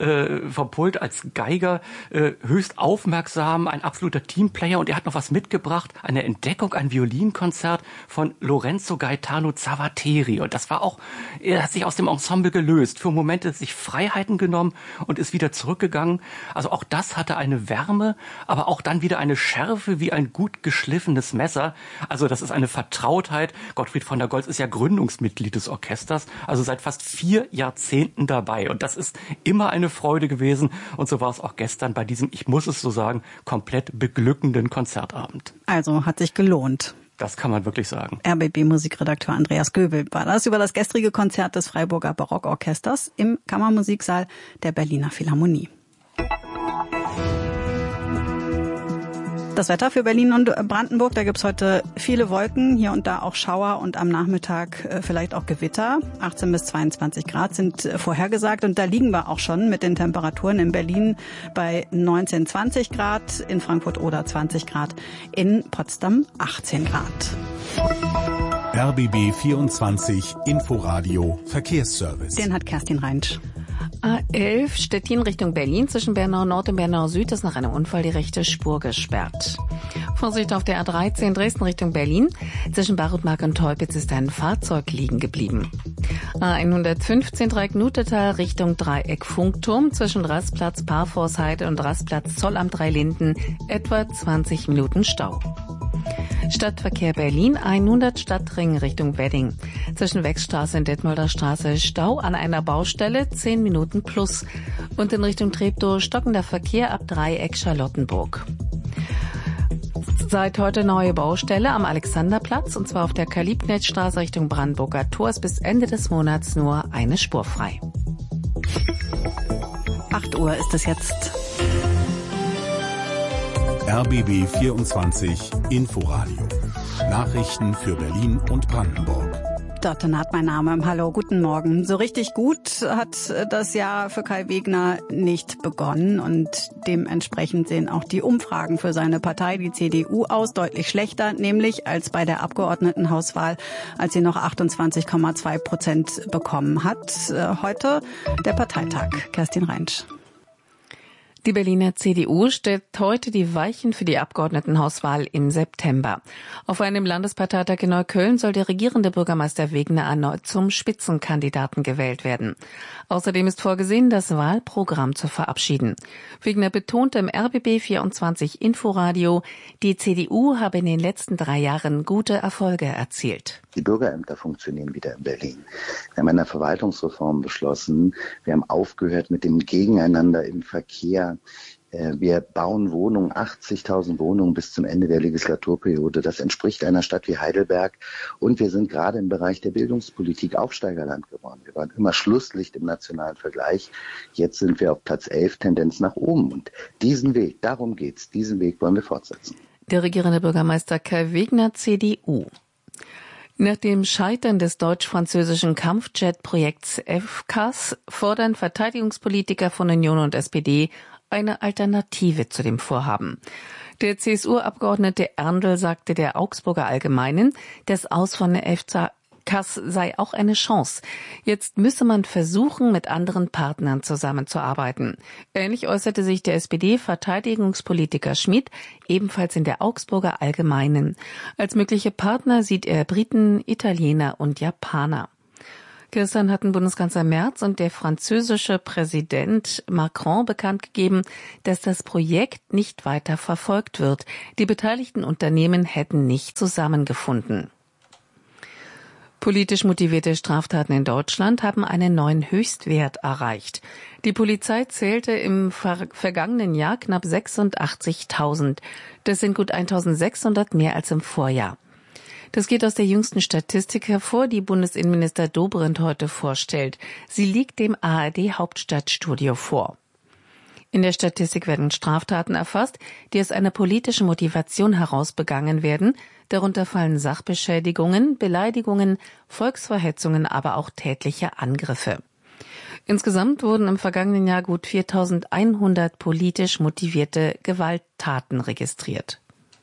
S16: vom Pult als Geiger, höchst aufmerksam, ein absoluter Teamplayer. Und er hat noch was mitgebracht, eine Entdeckung, ein Violinkonzert von Lorenzo Gaetano Zavateri. Und das war auch, er hat sich aus dem Ensemble gelöst, für Momente sich Freiheiten genommen und ist wieder zurückgegangen. Also auch das hatte eine Wärme, aber auch dann wieder eine Schärfe wie ein gut geschliffenes Messer. Also das ist eine Vertrautheit. Gottfried von der Goltz ist ja Gründungsmitglied des Orchesters, also seit fast 4 Jahrzehnten dabei. Und das ist immer eine Freude gewesen. Und so war es auch gestern bei diesem, ich muss es so sagen, komplett beglückenden Konzertabend.
S2: Also hat sich gelohnt.
S16: Das kann man wirklich sagen.
S2: RBB-Musikredakteur Andreas Göbel war das über das gestrige Konzert des Freiburger Barockorchesters im Kammermusiksaal der Berliner Philharmonie. Das Wetter für Berlin und Brandenburg, da gibt's heute viele Wolken, hier und da auch Schauer und am Nachmittag vielleicht auch Gewitter. 18 bis 22 Grad sind vorhergesagt und da liegen wir auch schon mit den Temperaturen in Berlin bei 19, 20 Grad, in Frankfurt oder 20 Grad, in Potsdam 18 Grad.
S3: RBB 24 Inforadio Verkehrsservice.
S2: Den hat Kerstin Reinsch.
S6: A11 Stettin Richtung Berlin. Zwischen Bernau Nord und Bernau Süd ist nach einem Unfall die rechte Spur gesperrt. Vorsicht auf der A13 Dresden Richtung Berlin. Zwischen Barutmark und Teupitz ist ein Fahrzeug liegen geblieben. A115 Dreieck-Nutetal Richtung Dreieck Funkturm. Zwischen Rastplatz Parforceheide und Rastplatz Zollamt 3 Linden etwa 20 Minuten Stau. Stadtverkehr Berlin, 100 Stadtring Richtung Wedding. Zwischen Wechsstraße und Detmolder Straße Stau an einer Baustelle, 10 Minuten plus. Und in Richtung Treptow stockender Verkehr ab Dreieck Charlottenburg. Seit heute neue Baustelle am Alexanderplatz, und zwar auf der Karl-Liebknecht-Straße Richtung Brandenburger Tor, ist bis Ende des Monats nur eine Spur frei.
S2: 8 Uhr ist es jetzt.
S3: RBB 24 Inforadio. Nachrichten für Berlin und Brandenburg.
S2: Dörte Naht, mein Name. Hallo, guten Morgen. So richtig gut hat das Jahr für Kai Wegner nicht begonnen und dementsprechend sehen auch die Umfragen für seine Partei, die CDU, aus, deutlich schlechter, nämlich als bei der Abgeordnetenhauswahl, als sie noch 28,2% bekommen hat. Heute der Parteitag. Kerstin Reinsch.
S6: Die Berliner CDU stellt heute die Weichen für die Abgeordnetenhauswahl im September. Auf einem Landesparteitag in Neukölln soll der regierende Bürgermeister Wegner erneut zum Spitzenkandidaten gewählt werden. Außerdem ist vorgesehen, das Wahlprogramm zu verabschieden. Wegner betonte im RBB 24 Inforadio, die CDU habe in den letzten 3 Jahren gute Erfolge erzielt.
S1: Die Bürgerämter funktionieren wieder in Berlin. Wir haben eine Verwaltungsreform beschlossen. Wir haben aufgehört mit dem Gegeneinander im Verkehr. Wir bauen Wohnungen, 80.000 Wohnungen bis zum Ende der Legislaturperiode. Das entspricht einer Stadt wie Heidelberg. Und wir sind gerade im Bereich der Bildungspolitik Aufsteigerland geworden. Wir waren immer Schlusslicht im nationalen Vergleich. Jetzt sind wir auf Platz 11, Tendenz nach oben. Und diesen Weg, darum geht's, diesen Weg wollen wir fortsetzen.
S6: Der regierende Bürgermeister Kai Wegner, CDU. Nach dem Scheitern des deutsch-französischen Kampfjet-Projekts FCAS fordern Verteidigungspolitiker von Union und SPD eine Alternative zu dem Vorhaben. Der CSU-Abgeordnete Erndl sagte der Augsburger Allgemeinen, das Aus von der FCAS sei auch eine Chance. Jetzt müsse man versuchen, mit anderen Partnern zusammenzuarbeiten. Ähnlich äußerte sich der SPD-Verteidigungspolitiker Schmid, ebenfalls in der Augsburger Allgemeinen. Als mögliche Partner sieht er Briten, Italiener und Japaner. Gestern hatten Bundeskanzler Merz und der französische Präsident Macron bekannt gegeben, dass das Projekt nicht weiter verfolgt wird. Die beteiligten Unternehmen hätten nicht zusammengefunden. Politisch motivierte Straftaten in Deutschland haben einen neuen Höchstwert erreicht. Die Polizei zählte im vergangenen Jahr knapp 86.000. Das sind gut 1.600 mehr als im Vorjahr. Das geht aus der jüngsten Statistik hervor, die Bundesinnenminister Dobrindt heute vorstellt. Sie liegt dem ARD-Hauptstadtstudio vor. In der Statistik werden Straftaten erfasst, die aus einer politischen Motivation heraus begangen werden. Darunter fallen Sachbeschädigungen, Beleidigungen, Volksverhetzungen, aber auch tätliche Angriffe. Insgesamt wurden im vergangenen Jahr gut 4.100 politisch motivierte Gewalttaten registriert.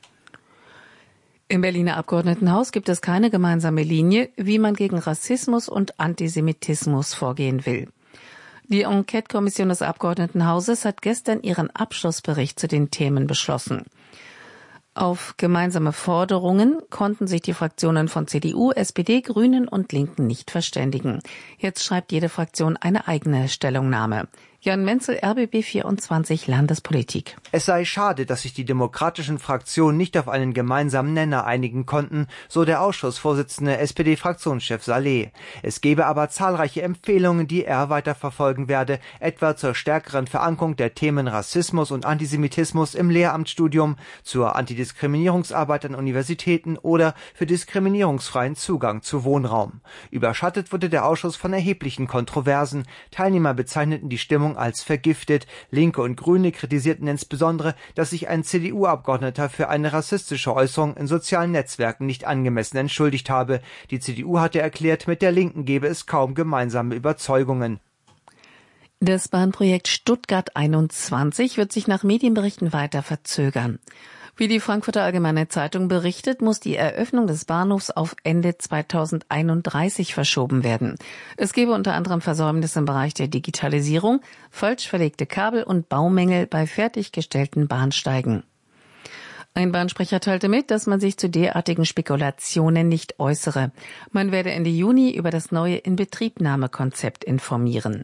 S6: Im Berliner Abgeordnetenhaus gibt es keine gemeinsame Linie, wie man gegen Rassismus und Antisemitismus vorgehen will. Die Enquete-Kommission des Abgeordnetenhauses hat gestern ihren Abschlussbericht zu den Themen beschlossen. Auf gemeinsame Forderungen konnten sich die Fraktionen von CDU, SPD, Grünen und Linken nicht verständigen. Jetzt schreibt jede Fraktion eine eigene Stellungnahme. Jan Menzel, RBB 24 Landespolitik.
S17: Es sei schade, dass sich die demokratischen Fraktionen nicht auf einen gemeinsamen Nenner einigen konnten, so der Ausschussvorsitzende SPD-Fraktionschef Saleh. Es gebe aber zahlreiche Empfehlungen, die er weiterverfolgen werde, etwa zur stärkeren Verankerung der Themen Rassismus und Antisemitismus im Lehramtsstudium, zur Antidiskriminierungsarbeit an Universitäten oder für diskriminierungsfreien Zugang zu Wohnraum. Überschattet wurde der Ausschuss von erheblichen Kontroversen. Teilnehmer bezeichneten die Stimmung als vergiftet. Linke und Grüne kritisierten insbesondere, dass sich ein CDU-Abgeordneter für eine rassistische Äußerung in sozialen Netzwerken nicht angemessen entschuldigt habe. Die CDU hatte erklärt, mit der Linken gebe es kaum gemeinsame Überzeugungen.
S6: Das Bahnprojekt Stuttgart 21 wird sich nach Medienberichten weiter verzögern. Wie die Frankfurter Allgemeine Zeitung berichtet, muss die Eröffnung des Bahnhofs auf Ende 2031 verschoben werden. Es gebe unter anderem Versäumnisse im Bereich der Digitalisierung, falsch verlegte Kabel und Baumängel bei fertiggestellten Bahnsteigen. Ein Bahnsprecher teilte mit, dass man sich zu derartigen Spekulationen nicht äußere. Man werde Ende Juni über das neue Inbetriebnahmekonzept informieren.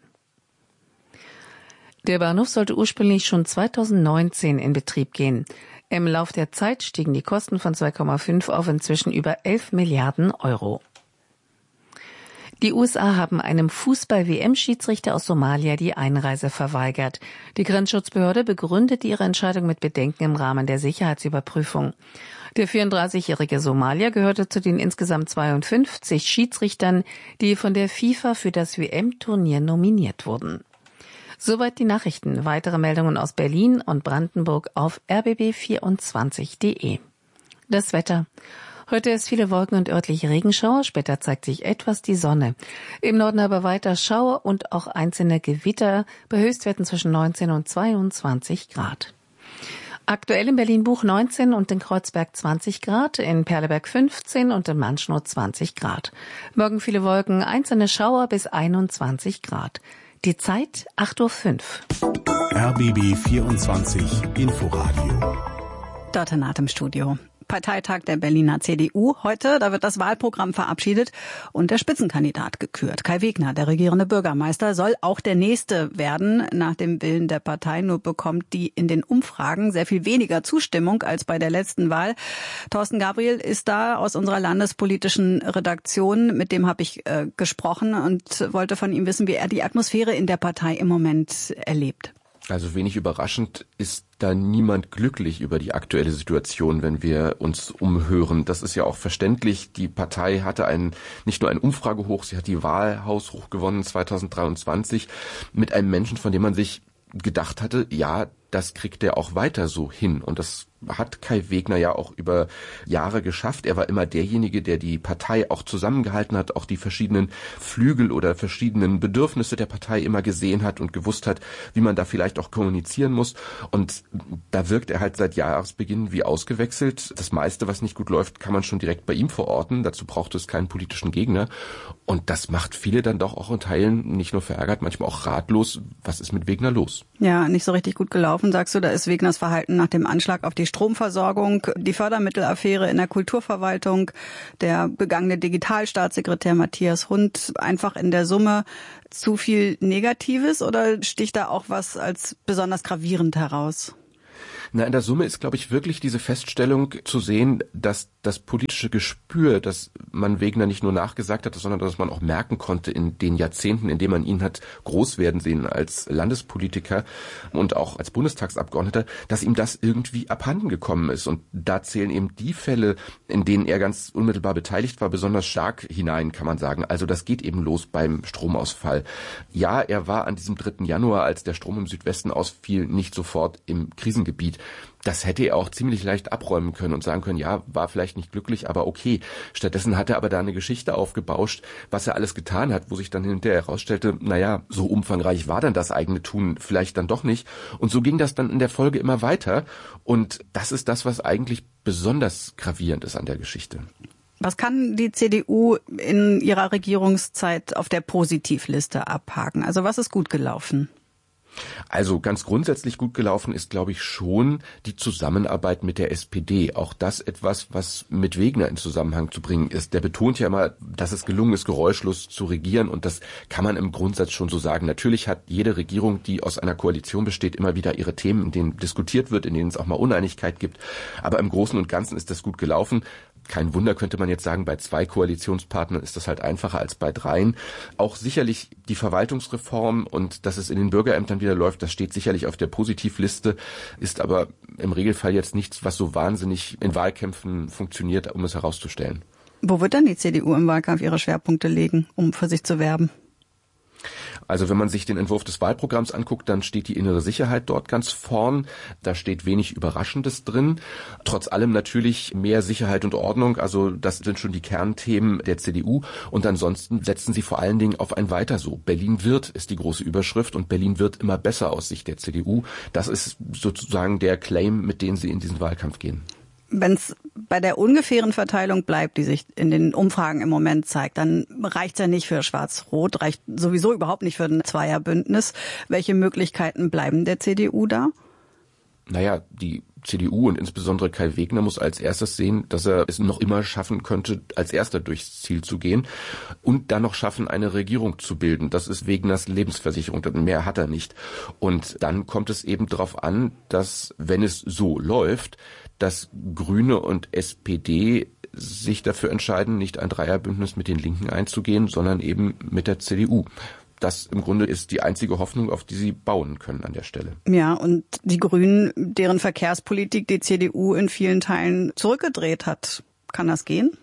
S6: Der Bahnhof sollte ursprünglich schon 2019 in Betrieb gehen. Im Lauf der Zeit stiegen die Kosten von 2,5 auf inzwischen über 11 Milliarden Euro. Die USA haben einem Fußball-WM-Schiedsrichter aus Somalia die Einreise verweigert. Die Grenzschutzbehörde begründete ihre Entscheidung mit Bedenken im Rahmen der Sicherheitsüberprüfung. Der 34-jährige Somalier gehörte zu den insgesamt 52 Schiedsrichtern, die von der FIFA für das WM-Turnier nominiert wurden. Soweit die Nachrichten. Weitere Meldungen aus Berlin und Brandenburg auf rbb24.de. Das Wetter. Heute ist viele Wolken und örtliche Regenschauer. Später zeigt sich etwas die Sonne. Im Norden aber weiter Schauer und auch einzelne Gewitter bei Höchstwerten zwischen 19 und 22 Grad. Aktuell in Berlin-Buch 19 und in Kreuzberg 20 Grad, in Perleberg 15 und in Manschnow 20 Grad. Morgen viele Wolken, einzelne Schauer bis 21 Grad. Die Zeit 8:05 Uhr.
S3: RBB 24 Inforadio.
S2: Dort in Atem Studio. Parteitag der Berliner CDU. Heute, da wird das Wahlprogramm verabschiedet und der Spitzenkandidat gekürt. Kai Wegner, der regierende Bürgermeister, soll auch der Nächste werden, nach dem Willen der Partei. Nur bekommt die in den Umfragen sehr viel weniger Zustimmung als bei der letzten Wahl. Thorsten Gabriel ist da aus unserer landespolitischen Redaktion. Mit dem habe ich gesprochen und wollte von ihm wissen, wie er die Atmosphäre in der Partei im Moment erlebt.
S18: Also wenig überraschend ist da niemand glücklich über die aktuelle Situation, wenn wir uns umhören. Das ist ja auch verständlich. Die Partei hatte nicht nur ein Umfragehoch, sie hat die Wahl haushoch gewonnen 2023 mit einem Menschen, von dem man sich gedacht hatte, ja, das kriegt er auch weiter so hin. Und das hat Kai Wegner ja auch über Jahre geschafft. Er war immer derjenige, der die Partei auch zusammengehalten hat, auch die verschiedenen Flügel oder verschiedenen Bedürfnisse der Partei immer gesehen hat und gewusst hat, wie man da vielleicht auch kommunizieren muss. Und da wirkt er halt seit Jahresbeginn wie ausgewechselt. Das meiste, was nicht gut läuft, kann man schon direkt bei ihm verorten. Dazu braucht es keinen politischen Gegner. Und das macht viele dann doch auch in Teilen nicht nur verärgert, manchmal auch ratlos. Was ist mit Wegner los?
S2: Ja, nicht so richtig gut gelaufen, sagst du. Da ist Wegners Verhalten nach dem Anschlag auf die Stromversorgung, die Fördermittelaffäre in der Kulturverwaltung, der begangene Digitalstaatssekretär Matthias Hund, einfach in der Summe zu viel Negatives oder sticht da auch was als besonders gravierend heraus?
S18: Na, in der Summe ist, glaube ich, wirklich diese Feststellung zu sehen, dass das politische Gespür, das man Wegner nicht nur nachgesagt hat, sondern dass man auch merken konnte in den Jahrzehnten, in denen man ihn hat groß werden sehen als Landespolitiker und auch als Bundestagsabgeordneter, dass ihm das irgendwie abhanden gekommen ist. Und da zählen eben die Fälle, in denen er ganz unmittelbar beteiligt war, besonders stark hinein, kann man sagen. Also das geht eben los beim Stromausfall. Ja, er war an diesem 3. Januar, als der Strom im Südwesten ausfiel, nicht sofort im Krisengebiet. Das hätte er auch ziemlich leicht abräumen können und sagen können, ja, war vielleicht nicht glücklich, aber okay. Stattdessen hat er aber da eine Geschichte aufgebauscht, was er alles getan hat, wo sich dann hinterher herausstellte, naja, so umfangreich war dann das eigene Tun vielleicht dann doch nicht. Und so ging das dann in der Folge immer weiter. Und das ist das, was eigentlich besonders gravierend ist an der Geschichte.
S2: Was kann die CDU in ihrer Regierungszeit auf der Positivliste abhaken? Also was ist gut gelaufen?
S18: Also ganz grundsätzlich gut gelaufen ist, glaube ich, schon die Zusammenarbeit mit der SPD. Auch das etwas, was mit Wegner in Zusammenhang zu bringen ist. Der betont ja immer, dass es gelungen ist, geräuschlos zu regieren. Und das kann man im Grundsatz schon so sagen. Natürlich hat jede Regierung, die aus einer Koalition besteht, immer wieder ihre Themen, in denen diskutiert wird, in denen es auch mal Uneinigkeit gibt. Aber im Großen und Ganzen ist das gut gelaufen. Kein Wunder, könnte man jetzt sagen, bei 2 Koalitionspartnern ist das halt einfacher als bei 3. Auch sicherlich die Verwaltungsreform und dass es in den Bürgerämtern wieder läuft, das steht sicherlich auf der Positivliste, ist aber im Regelfall jetzt nichts, was so wahnsinnig in Wahlkämpfen funktioniert, um es herauszustellen.
S2: Wo wird dann die CDU im Wahlkampf ihre Schwerpunkte legen, um für sich zu werben?
S18: Also wenn man sich den Entwurf des Wahlprogramms anguckt, dann steht die innere Sicherheit dort ganz vorn. Da steht wenig Überraschendes drin. Trotz allem natürlich mehr Sicherheit und Ordnung. Also das sind schon die Kernthemen der CDU. Und ansonsten setzen sie vor allen Dingen auf ein Weiter so. Berlin wird ist die große Überschrift und Berlin wird immer besser aus Sicht der CDU. Das ist sozusagen der Claim, mit dem sie in diesen Wahlkampf gehen.
S2: Wenn es bei der ungefähren Verteilung bleibt, die sich in den Umfragen im Moment zeigt, dann reicht's ja nicht für Schwarz-Rot, reicht sowieso überhaupt nicht für ein Zweierbündnis. Welche Möglichkeiten bleiben der CDU da?
S18: Naja, die CDU und insbesondere Kai Wegner muss als erstes sehen, dass er es noch immer schaffen könnte, als erster durchs Ziel zu gehen und dann noch schaffen, eine Regierung zu bilden. Das ist Wegners Lebensversicherung, mehr hat er nicht. Und dann kommt es eben darauf an, dass, wenn es so läuft, dass Grüne und SPD sich dafür entscheiden, nicht ein Dreierbündnis mit den Linken einzugehen, sondern eben mit der CDU. Das im Grunde ist die einzige Hoffnung, auf die sie bauen können an der Stelle.
S2: Ja, und die Grünen, deren Verkehrspolitik die CDU in vielen Teilen zurückgedreht hat. Kann das gehen?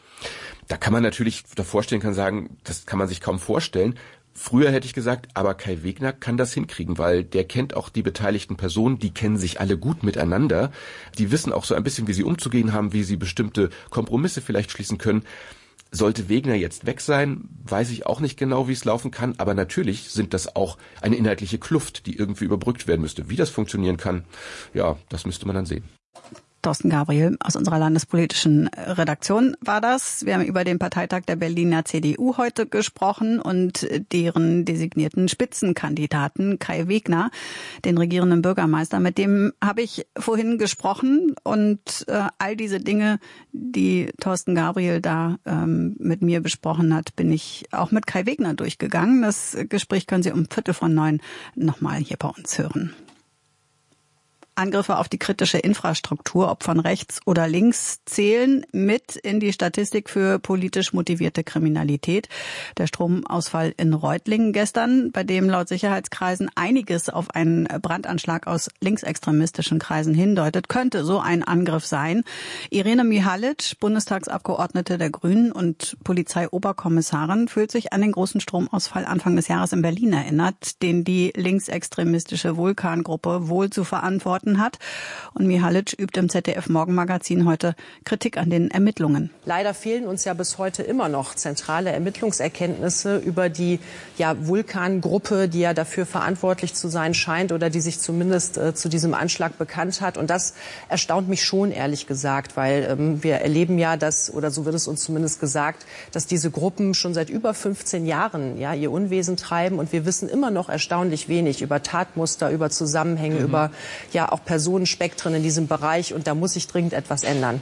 S18: Da kann man natürlich davor stehen, kann sagen, das kann man sich kaum vorstellen. Früher hätte ich gesagt, aber Kai Wegner kann das hinkriegen, weil der kennt auch die beteiligten Personen, die kennen sich alle gut miteinander. Die wissen auch so ein bisschen, wie sie umzugehen haben, wie sie bestimmte Kompromisse vielleicht schließen können. Sollte Wegner jetzt weg sein, weiß ich auch nicht genau, wie es laufen kann. Aber natürlich sind das auch eine inhaltliche Kluft, die irgendwie überbrückt werden müsste. Wie das funktionieren kann, ja, das müsste man dann sehen.
S2: Thorsten Gabriel aus unserer landespolitischen Redaktion war das. Wir haben über den Parteitag der Berliner CDU heute gesprochen und deren designierten Spitzenkandidaten Kai Wegner, den regierenden Bürgermeister. Mit dem habe ich vorhin gesprochen und all diese Dinge, die Thorsten Gabriel da mit mir besprochen hat, bin ich auch mit Kai Wegner durchgegangen. Das Gespräch können Sie um 8:45 nochmal hier bei uns hören. Angriffe auf die kritische Infrastruktur, ob von rechts oder links, zählen mit in die Statistik für politisch motivierte Kriminalität. Der Stromausfall in Reutlingen gestern, bei dem laut Sicherheitskreisen einiges auf einen Brandanschlag aus linksextremistischen Kreisen hindeutet, könnte so ein Angriff sein. Irene Mihalic, Bundestagsabgeordnete der Grünen und Polizeioberkommissarin, fühlt sich an den großen Stromausfall Anfang des Jahres in Berlin erinnert, den die linksextremistische Vulkan-Gruppe wohl zu verantworten hat. Und Mihalic übt im ZDF-Morgenmagazin heute Kritik an den Ermittlungen.
S19: Leider fehlen uns ja bis heute immer noch zentrale Ermittlungserkenntnisse über die Vulkan-Gruppe, die ja dafür verantwortlich zu sein scheint oder die sich zumindest zu diesem Anschlag bekannt hat. Und das erstaunt mich schon, ehrlich gesagt, weil wir erleben ja, oder so wird es uns zumindest gesagt, dass diese Gruppen schon seit über 15 Jahren ihr Unwesen treiben. Und wir wissen immer noch erstaunlich wenig über Tatmuster, über Zusammenhänge, über auch Personenspektren in diesem Bereich. Und da muss sich dringend etwas ändern.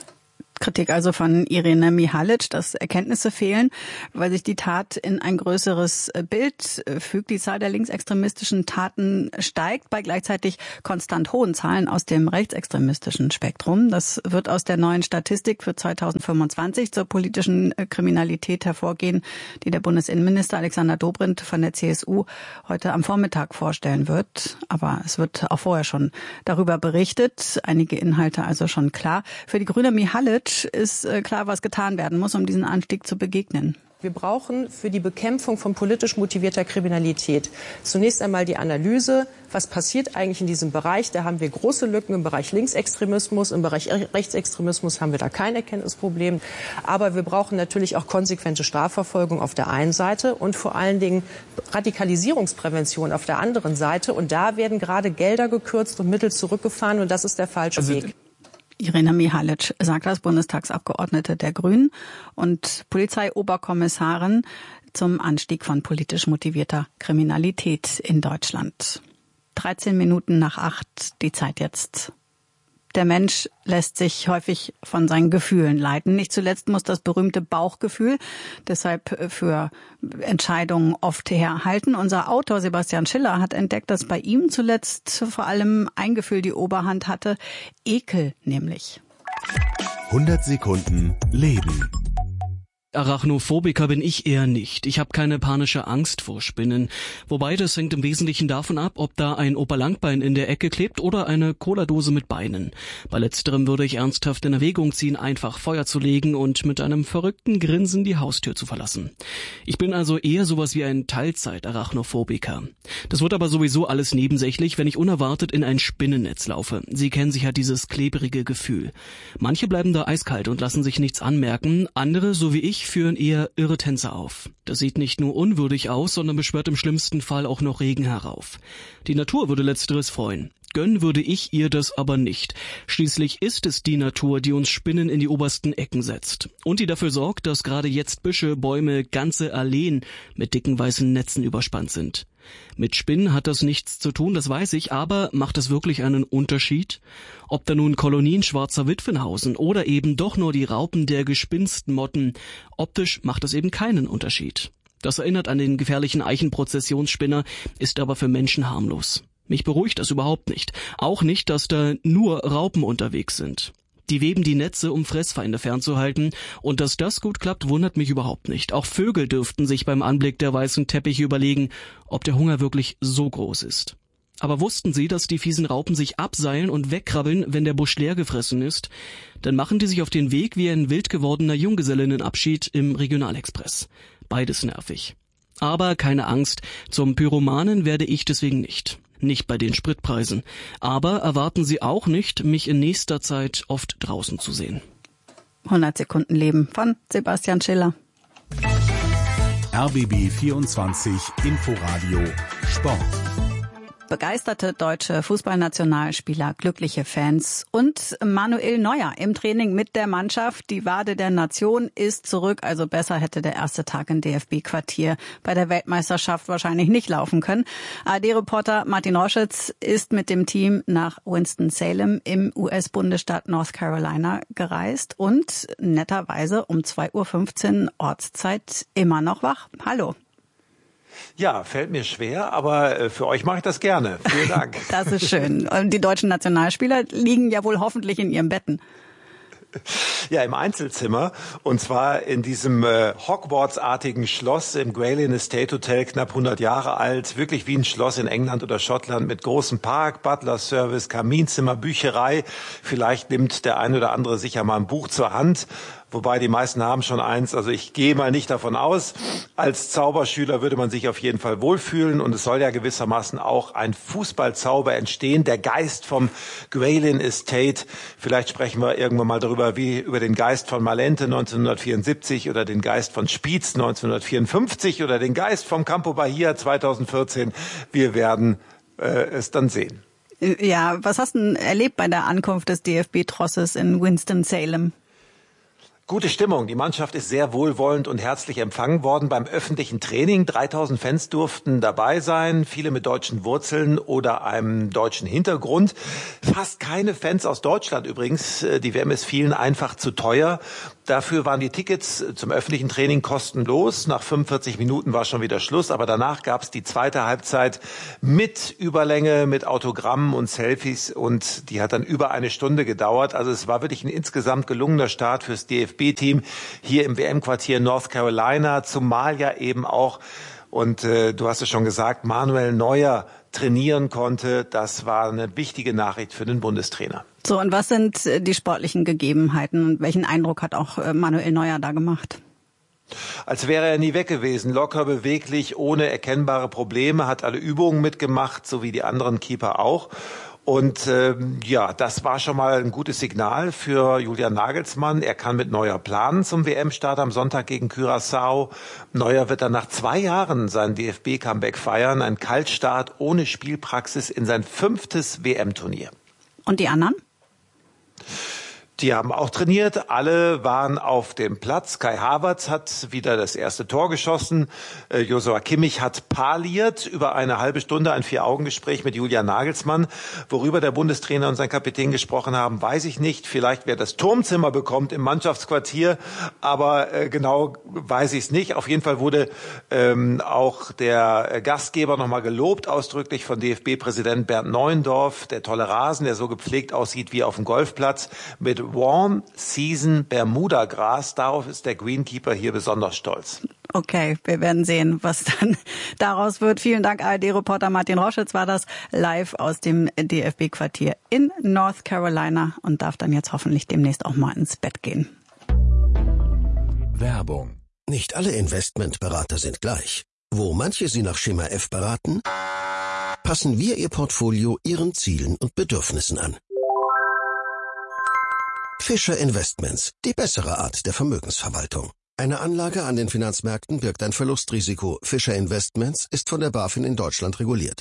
S2: Kritik also von Irene Mihalic, dass Erkenntnisse fehlen, weil sich die Tat in ein größeres Bild fügt. Die Zahl der linksextremistischen Taten steigt bei gleichzeitig konstant hohen Zahlen aus dem rechtsextremistischen Spektrum. Das wird aus der neuen Statistik für 2025 zur politischen Kriminalität hervorgehen, die der Bundesinnenminister Alexander Dobrindt von der CSU heute am Vormittag vorstellen wird. Aber es wird auch vorher schon darüber berichtet. Einige Inhalte also schon klar. Für die Grüne Mihalic ist klar, was getan werden muss, um diesen Anstieg zu begegnen.
S19: Wir brauchen für die Bekämpfung von politisch motivierter Kriminalität zunächst einmal die Analyse, was passiert eigentlich in diesem Bereich. Da haben wir große Lücken im Bereich Linksextremismus, im Bereich Rechtsextremismus haben wir da kein Erkenntnisproblem. Aber wir brauchen natürlich auch konsequente Strafverfolgung auf der einen Seite und vor allen Dingen Radikalisierungsprävention auf der anderen Seite. Und da werden gerade Gelder gekürzt und Mittel zurückgefahren und das ist der falsche Weg.
S2: Irene Mihalic sagt das, Bundestagsabgeordnete der Grünen und Polizeioberkommissarin zum Anstieg von politisch motivierter Kriminalität in Deutschland. 13 Minuten nach 8, die Zeit jetzt. Der Mensch lässt sich häufig von seinen Gefühlen leiten. Nicht zuletzt muss das berühmte Bauchgefühl deshalb für Entscheidungen oft herhalten. Unser Autor Sebastian Schiller hat entdeckt, dass bei ihm zuletzt vor allem ein Gefühl die Oberhand hatte. Ekel nämlich.
S3: 100 Sekunden Leben.
S20: Arachnophobiker bin ich eher nicht. Ich habe keine panische Angst vor Spinnen. Wobei, das hängt im Wesentlichen davon ab, ob da ein Opa-Langbein in der Ecke klebt oder eine Cola-Dose mit Beinen. Bei letzterem würde ich ernsthaft in Erwägung ziehen, einfach Feuer zu legen und mit einem verrückten Grinsen die Haustür zu verlassen. Ich bin also eher sowas wie ein Teilzeit-Arachnophobiker. Das wird aber sowieso alles nebensächlich, wenn ich unerwartet in ein Spinnennetz laufe. Sie kennen sicher dieses klebrige Gefühl. Manche bleiben da eiskalt und lassen sich nichts anmerken, andere, so wie ich, führen eher irre Tänze auf. Das sieht nicht nur unwürdig aus, sondern beschwört im schlimmsten Fall auch noch Regen herauf. Die Natur würde letzteres freuen. Gönnen würde ich ihr das aber nicht. Schließlich ist es die Natur, die uns Spinnen in die obersten Ecken setzt. Und die dafür sorgt, dass gerade jetzt Büsche, Bäume, ganze Alleen mit dicken weißen Netzen überspannt sind. Mit Spinnen hat das nichts zu tun, das weiß ich, aber macht es wirklich einen Unterschied? Ob da nun Kolonien schwarzer Witwen hausen oder eben doch nur die Raupen der Gespinstmotten, optisch macht es eben keinen Unterschied. Das erinnert an den gefährlichen Eichenprozessionsspinner, ist aber für Menschen harmlos. Mich beruhigt das überhaupt nicht. Auch nicht, dass da nur Raupen unterwegs sind. Die weben die Netze, um Fressfeinde fernzuhalten. Und dass das gut klappt, wundert mich überhaupt nicht. Auch Vögel dürften sich beim Anblick der weißen Teppiche überlegen, ob der Hunger wirklich so groß ist. Aber wussten Sie, dass die fiesen Raupen sich abseilen und wegkrabbeln, wenn der Busch leer gefressen ist? Dann machen die sich auf den Weg wie ein wild gewordener Junggesellinnenabschied im Regionalexpress. Beides nervig. Aber keine Angst, zum Pyromanen werde ich deswegen nicht. Nicht bei den Spritpreisen. Aber erwarten Sie auch nicht, mich in nächster Zeit oft draußen zu sehen.
S2: 100 Sekunden Leben von Sebastian Schiller.
S3: RBB 24 Inforadio Sport.
S2: Begeisterte deutsche Fußballnationalspieler, glückliche Fans und Manuel Neuer im Training mit der Mannschaft. Die Wade der Nation ist zurück, also besser hätte der erste Tag im DFB-Quartier bei der Weltmeisterschaft wahrscheinlich nicht laufen können. ARD-Reporter Martin Roschitz ist mit dem Team nach Winston-Salem im US-Bundesstaat North Carolina gereist und netterweise um 2:15 Uhr Ortszeit immer noch wach. Hallo.
S21: Ja, fällt mir schwer, aber für euch mache ich das gerne. Vielen Dank.
S2: Das ist schön. Und die deutschen Nationalspieler liegen ja wohl hoffentlich in ihren Betten.
S21: Ja, im Einzelzimmer, und zwar in diesem Hogwarts-artigen Schloss im Gray Lane Estate Hotel, knapp 100 Jahre alt, wirklich wie ein Schloss in England oder Schottland mit großem Park, Butler-Service, Kaminzimmer, Bücherei. Vielleicht nimmt der ein oder andere sicher mal ein Buch zur Hand. Wobei die meisten haben schon eins, also ich gehe mal nicht davon aus. Als Zauberschüler würde man sich auf jeden Fall wohlfühlen, und es soll ja gewissermaßen auch ein Fußballzauber entstehen, der Geist vom Gray Lane Estate. Vielleicht sprechen wir irgendwann mal darüber, wie über den Geist von Malente 1974 oder den Geist von Spiez 1954 oder den Geist vom Campo Bahia 2014. Wir werden es dann sehen.
S2: Ja, was hast du denn erlebt bei der Ankunft des DFB-Trosses in Winston-Salem?
S21: Gute Stimmung. Die Mannschaft ist sehr wohlwollend und herzlich empfangen worden beim öffentlichen Training. 3000 Fans durften dabei sein, viele mit deutschen Wurzeln oder einem deutschen Hintergrund. Fast keine Fans aus Deutschland übrigens. Die WM ist vielen einfach zu teuer. Dafür waren die Tickets zum öffentlichen Training kostenlos. Nach 45 Minuten war schon wieder Schluss, aber danach gab es die zweite Halbzeit mit Überlänge, mit Autogrammen und Selfies, und die hat dann über eine Stunde gedauert. Also es war wirklich ein insgesamt gelungener Start fürs DFB-Team hier im WM-Quartier North Carolina, zumal ja eben auch, und du hast es schon gesagt, Manuel Neuer trainieren konnte. Das war eine wichtige Nachricht für den Bundestrainer.
S2: So, und was sind die sportlichen Gegebenheiten und welchen Eindruck hat auch Manuel Neuer da gemacht?
S21: Als wäre er nie weg gewesen, locker, beweglich, ohne erkennbare Probleme, hat alle Übungen mitgemacht, so wie die anderen Keeper auch. Und ja, das war schon mal ein gutes Signal für Julian Nagelsmann. Er kann mit Neuer planen zum WM-Start am Sonntag gegen Curaçao. Neuer wird dann nach 2 Jahren sein DFB-Comeback feiern. Ein Kaltstart ohne Spielpraxis in sein 5. WM-Turnier.
S2: Und die anderen?
S21: Die haben auch trainiert, alle waren auf dem Platz. Kai Havertz hat wieder das erste Tor geschossen. Joshua Kimmich hat parliert. Über eine halbe Stunde ein 4-Augen-Gespräch mit Julian Nagelsmann. Worüber der Bundestrainer und sein Kapitän gesprochen haben, weiß ich nicht. Vielleicht wer das Turmzimmer bekommt im Mannschaftsquartier, aber genau weiß ich es nicht. Auf jeden Fall wurde auch der Gastgeber nochmal gelobt, ausdrücklich von DFB-Präsident Bernd Neuendorf. Der tolle Rasen, der so gepflegt aussieht wie auf dem Golfplatz, mit Warm Season Bermuda Gras. Darauf ist der Greenkeeper hier besonders stolz.
S2: Okay, wir werden sehen, was dann daraus wird. Vielen Dank, ARD-Reporter Martin Roschitz war das, live aus dem DFB-Quartier in North Carolina, und darf dann jetzt hoffentlich demnächst auch mal ins Bett gehen.
S3: Werbung.
S22: Nicht alle Investmentberater sind gleich. Wo manche Sie nach Schema F beraten, passen wir Ihr Portfolio Ihren Zielen und Bedürfnissen an. Fischer Investments, die bessere Art der Vermögensverwaltung. Eine Anlage an den Finanzmärkten birgt ein Verlustrisiko. Fischer Investments ist von der BaFin in Deutschland reguliert.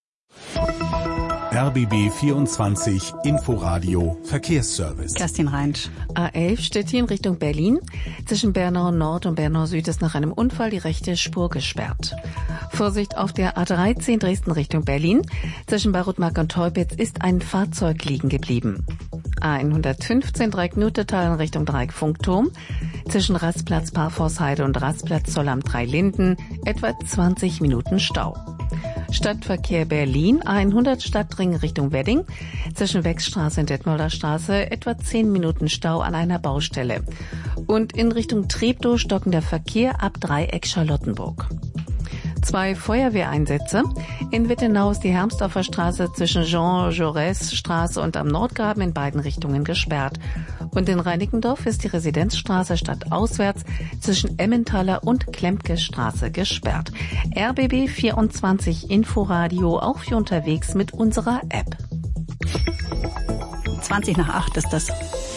S3: RBB 24 Inforadio Verkehrsservice.
S2: Kerstin Reinsch.
S6: A11 Stettin Richtung Berlin. Zwischen Bernau Nord und Bernau Süd ist nach einem Unfall die rechte Spur gesperrt. Vorsicht auf der A13 Dresden Richtung Berlin. Zwischen Barutmark und Teupitz ist ein Fahrzeug liegen geblieben. A115 Dreieck Nutetal in Richtung Dreieck Funkturm. Zwischen Rastplatz Parforshheide und Rastplatz Zollamt 3 Linden etwa 20 Minuten Stau. Stadtverkehr Berlin, A100 Stadtring Richtung Wedding. Zwischen Wechstraße und Detmolder Straße etwa 10 Minuten Stau an einer Baustelle. Und in Richtung Treptow stockender Verkehr ab Dreieck Charlottenburg. 2 Feuerwehreinsätze. In Wittenau ist die Hermsdorfer Straße zwischen Jean-Jaurès-Straße und am Nordgraben in beiden Richtungen gesperrt. Und in Reinickendorf ist die Residenzstraße stadtauswärts zwischen Emmentaler und Klempke-Straße gesperrt. RBB 24 Inforadio, auch für unterwegs mit unserer App.
S2: 7:20 ist das.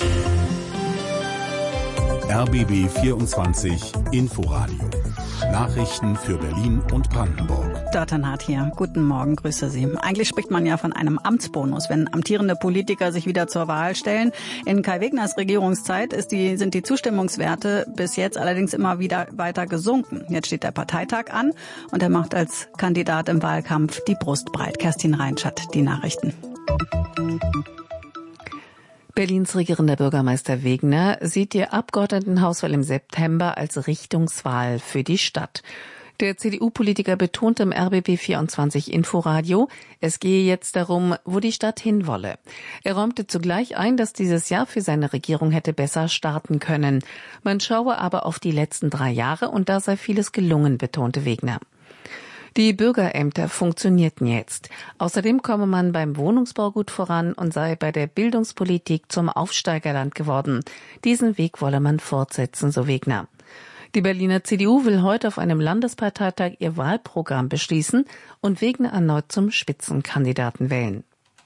S3: RBB 24 Inforadio. Nachrichten für Berlin und Brandenburg.
S2: Dörternhardt hier. Guten Morgen, grüße Sie. Eigentlich spricht man ja von einem Amtsbonus, wenn amtierende Politiker sich wieder zur Wahl stellen. In Kai Wegners Regierungszeit sind die Zustimmungswerte bis jetzt allerdings immer wieder weiter gesunken. Jetzt steht der Parteitag an und er macht als Kandidat im Wahlkampf die Brust breit. Kerstin Reinsch hat die Nachrichten.
S6: Berlins regierender Bürgermeister Wegner sieht die Abgeordnetenhauswahl im September als Richtungswahl für die Stadt. Der CDU-Politiker betonte im RBB24 Inforadio, es gehe jetzt darum, wo die Stadt hinwolle. Er räumte zugleich ein, dass dieses Jahr für seine Regierung hätte besser starten können. Man schaue aber auf die letzten 3 Jahre und da sei vieles gelungen, betonte Wegner. Die Bürgerämter funktionierten jetzt. Außerdem komme man beim Wohnungsbau gut voran und sei bei der Bildungspolitik zum Aufsteigerland geworden. Diesen Weg wolle man fortsetzen, so Wegner. Die Berliner CDU will heute auf einem Landesparteitag ihr Wahlprogramm beschließen und Wegner erneut zum Spitzenkandidaten wählen.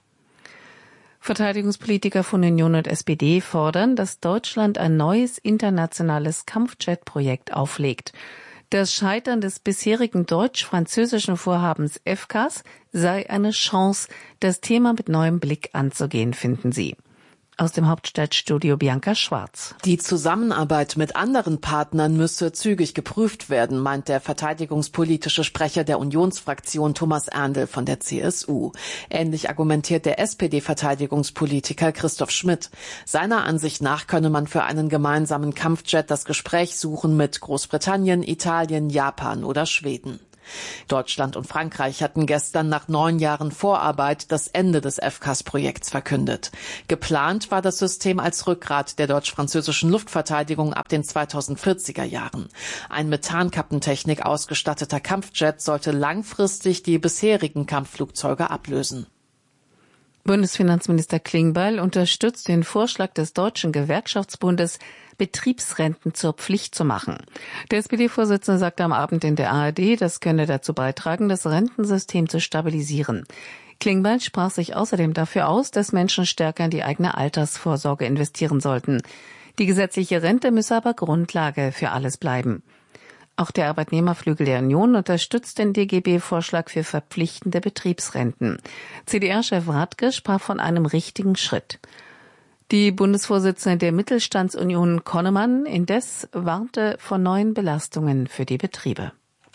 S6: Verteidigungspolitiker von Union und SPD fordern, dass Deutschland ein neues internationales Kampfjet-Projekt auflegt. Das Scheitern des bisherigen deutsch-französischen Vorhabens FCAS sei eine Chance, das Thema mit neuem Blick anzugehen, finden sie. Aus dem Hauptstadtstudio Bianca Schwarz.
S7: Die Zusammenarbeit mit anderen Partnern müsse zügig geprüft werden, meint der verteidigungspolitische Sprecher der Unionsfraktion Thomas Erndl von der CSU. Ähnlich argumentiert der SPD-Verteidigungspolitiker Christoph Schmidt. Seiner Ansicht nach könne man für einen gemeinsamen Kampfjet das Gespräch suchen mit Großbritannien, Italien, Japan oder Schweden. Deutschland und Frankreich hatten gestern nach 9 Jahren Vorarbeit das Ende des FCAS-Projekts verkündet. Geplant war das System als Rückgrat der deutsch-französischen Luftverteidigung ab den 2040er Jahren. Ein Methankappentechnik ausgestatteter Kampfjet sollte langfristig die bisherigen Kampfflugzeuge ablösen.
S6: Bundesfinanzminister Klingbeil unterstützt den Vorschlag des Deutschen Gewerkschaftsbundes, Betriebsrenten zur Pflicht zu machen. Der SPD-Vorsitzende sagte am Abend in der ARD, das könne dazu beitragen, das Rentensystem zu stabilisieren. Klingbeil sprach sich außerdem dafür aus, dass Menschen stärker in die eigene Altersvorsorge investieren sollten. Die gesetzliche Rente müsse aber Grundlage für alles bleiben. Auch der Arbeitnehmerflügel der Union unterstützt den DGB-Vorschlag für verpflichtende Betriebsrenten. CDR-Chef Radke sprach von einem richtigen Schritt. Die Bundesvorsitzende der Mittelstandsunion Konnemann indes warnte vor neuen Belastungen für die Betriebe.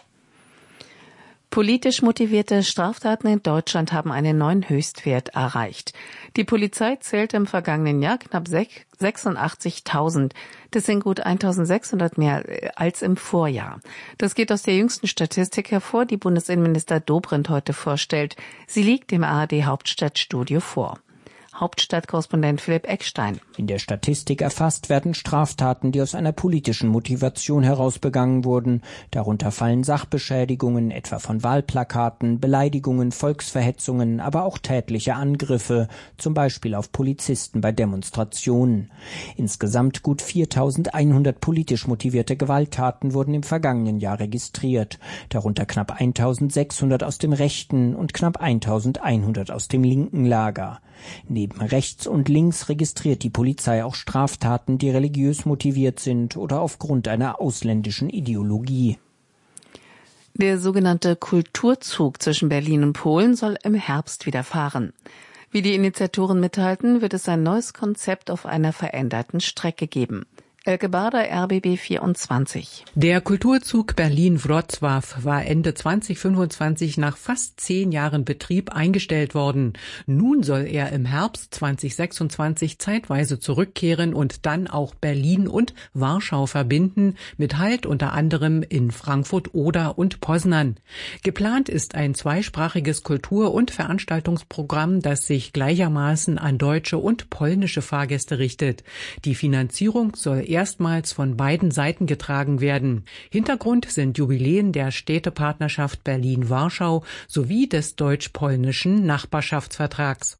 S6: Politisch motivierte Straftaten in Deutschland haben einen neuen Höchstwert erreicht. Die Polizei zählte im vergangenen Jahr knapp 86.000. Das sind gut 1.600 mehr als im Vorjahr. Das geht aus der jüngsten Statistik hervor, die Bundesinnenminister Dobrindt heute vorstellt. Sie liegt im ARD-Hauptstadtstudio vor. Hauptstadtkorrespondent Philipp Eckstein.
S4: In der Statistik erfasst werden Straftaten, die aus einer politischen Motivation heraus begangen wurden. Darunter fallen Sachbeschädigungen, etwa von Wahlplakaten, Beleidigungen, Volksverhetzungen, aber auch tätliche Angriffe, zum Beispiel auf Polizisten bei Demonstrationen. Insgesamt gut 4.100 politisch motivierte Gewalttaten wurden im vergangenen Jahr registriert. Darunter knapp 1.600 aus dem rechten und knapp 1.100 aus dem linken Lager. Neben rechts und links registriert die Polizei auch Straftaten, die religiös motiviert sind oder aufgrund einer ausländischen Ideologie.
S6: Der sogenannte Kulturzug zwischen Berlin und Polen soll im Herbst wieder fahren. Wie die Initiatoren mitteilten, wird es ein neues Konzept auf einer veränderten Strecke geben. Elke Bader, RBB 24.
S5: Der Kulturzug Berlin-Wrocław war Ende 2025 nach fast 10 Jahren Betrieb eingestellt worden. Nun soll er im Herbst 2026 zeitweise zurückkehren und dann auch Berlin und Warschau verbinden, mit Halt unter anderem in Frankfurt, Oder und Poznań. Geplant ist ein zweisprachiges Kultur- und Veranstaltungsprogramm, das sich gleichermaßen an deutsche und polnische Fahrgäste richtet. Die Finanzierung soll erstmals von beiden Seiten getragen werden. Hintergrund sind Jubiläen der Städtepartnerschaft Berlin-Warschau sowie des deutsch-polnischen Nachbarschaftsvertrags.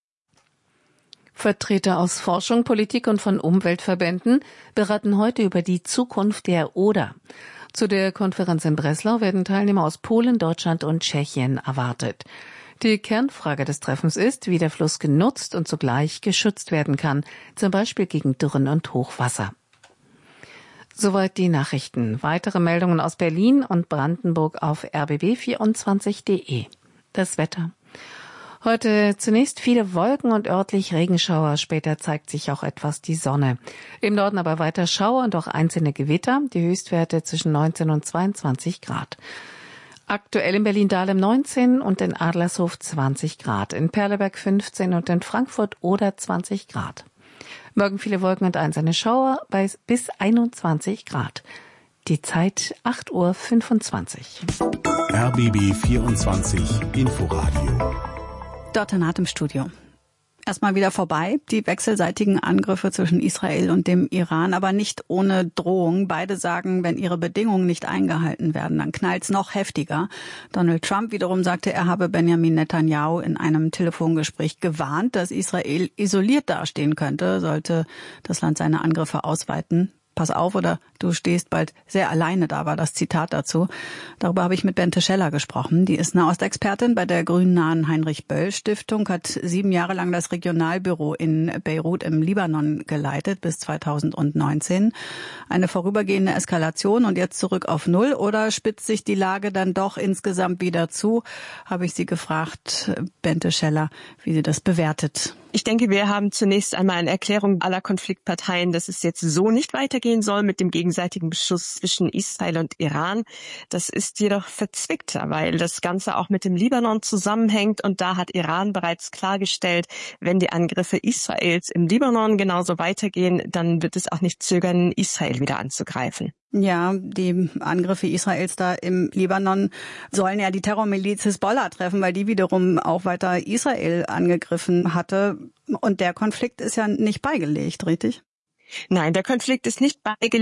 S6: Vertreter aus Forschung, Politik und von Umweltverbänden beraten heute über die Zukunft der Oder. Zu der Konferenz in Breslau werden Teilnehmer aus Polen, Deutschland und Tschechien erwartet. Die Kernfrage des Treffens ist, wie der Fluss genutzt und zugleich geschützt werden kann, zum Beispiel gegen Dürren und Hochwasser. Soweit die Nachrichten. Weitere Meldungen aus Berlin und Brandenburg auf rbb24.de. Das Wetter. Heute zunächst viele Wolken und örtlich Regenschauer. Später zeigt sich auch etwas die Sonne. Im Norden aber weiter Schauer und auch einzelne Gewitter. Die Höchstwerte zwischen 19 und 22 Grad. Aktuell in Berlin-Dahlem 19 und in Adlershof 20 Grad. In Perleberg 15 und in Frankfurt oder 20 Grad. Morgen viele Wolken und einzelne Schauer bei bis 21 Grad. Die Zeit 8:25 Uhr.
S3: RBB 24 Inforadio.
S2: Dort im Studio. Erstmal wieder vorbei, die wechselseitigen Angriffe zwischen Israel und dem Iran, aber nicht ohne Drohung. Beide sagen, wenn ihre Bedingungen nicht eingehalten werden, dann knallt's noch heftiger. Donald Trump wiederum sagte, er habe Benjamin Netanyahu in einem Telefongespräch gewarnt, dass Israel isoliert dastehen könnte, sollte das Land seine Angriffe ausweiten. Pass auf, oder du stehst bald sehr alleine da, war das Zitat dazu. Darüber habe ich mit Bente Scheller gesprochen. Die ist Nahostexpertin bei der grünnahen Heinrich-Böll-Stiftung, hat 7 Jahre lang das Regionalbüro in Beirut im Libanon geleitet, bis 2019. Eine vorübergehende Eskalation und jetzt zurück auf Null, oder spitzt sich die Lage dann doch insgesamt wieder zu? Habe ich sie gefragt, Bente Scheller, wie sie das bewertet.
S8: Ich denke, wir haben zunächst einmal eine Erklärung aller Konfliktparteien, dass es jetzt so nicht weitergehen soll mit dem gegenseitigen Beschuss zwischen Israel und Iran. Das ist jedoch verzwickter, weil das Ganze auch mit dem Libanon zusammenhängt. Und da hat Iran bereits klargestellt, wenn die Angriffe Israels im Libanon genauso weitergehen, dann wird es auch nicht zögern, Israel wieder anzugreifen.
S2: Ja, die Angriffe Israels da im Libanon sollen ja die Terrormiliz Hisbollah treffen, weil die wiederum auch weiter Israel angegriffen hatte. Und der Konflikt ist ja nicht beigelegt, richtig?
S8: Nein, der Konflikt ist nicht beigelegt.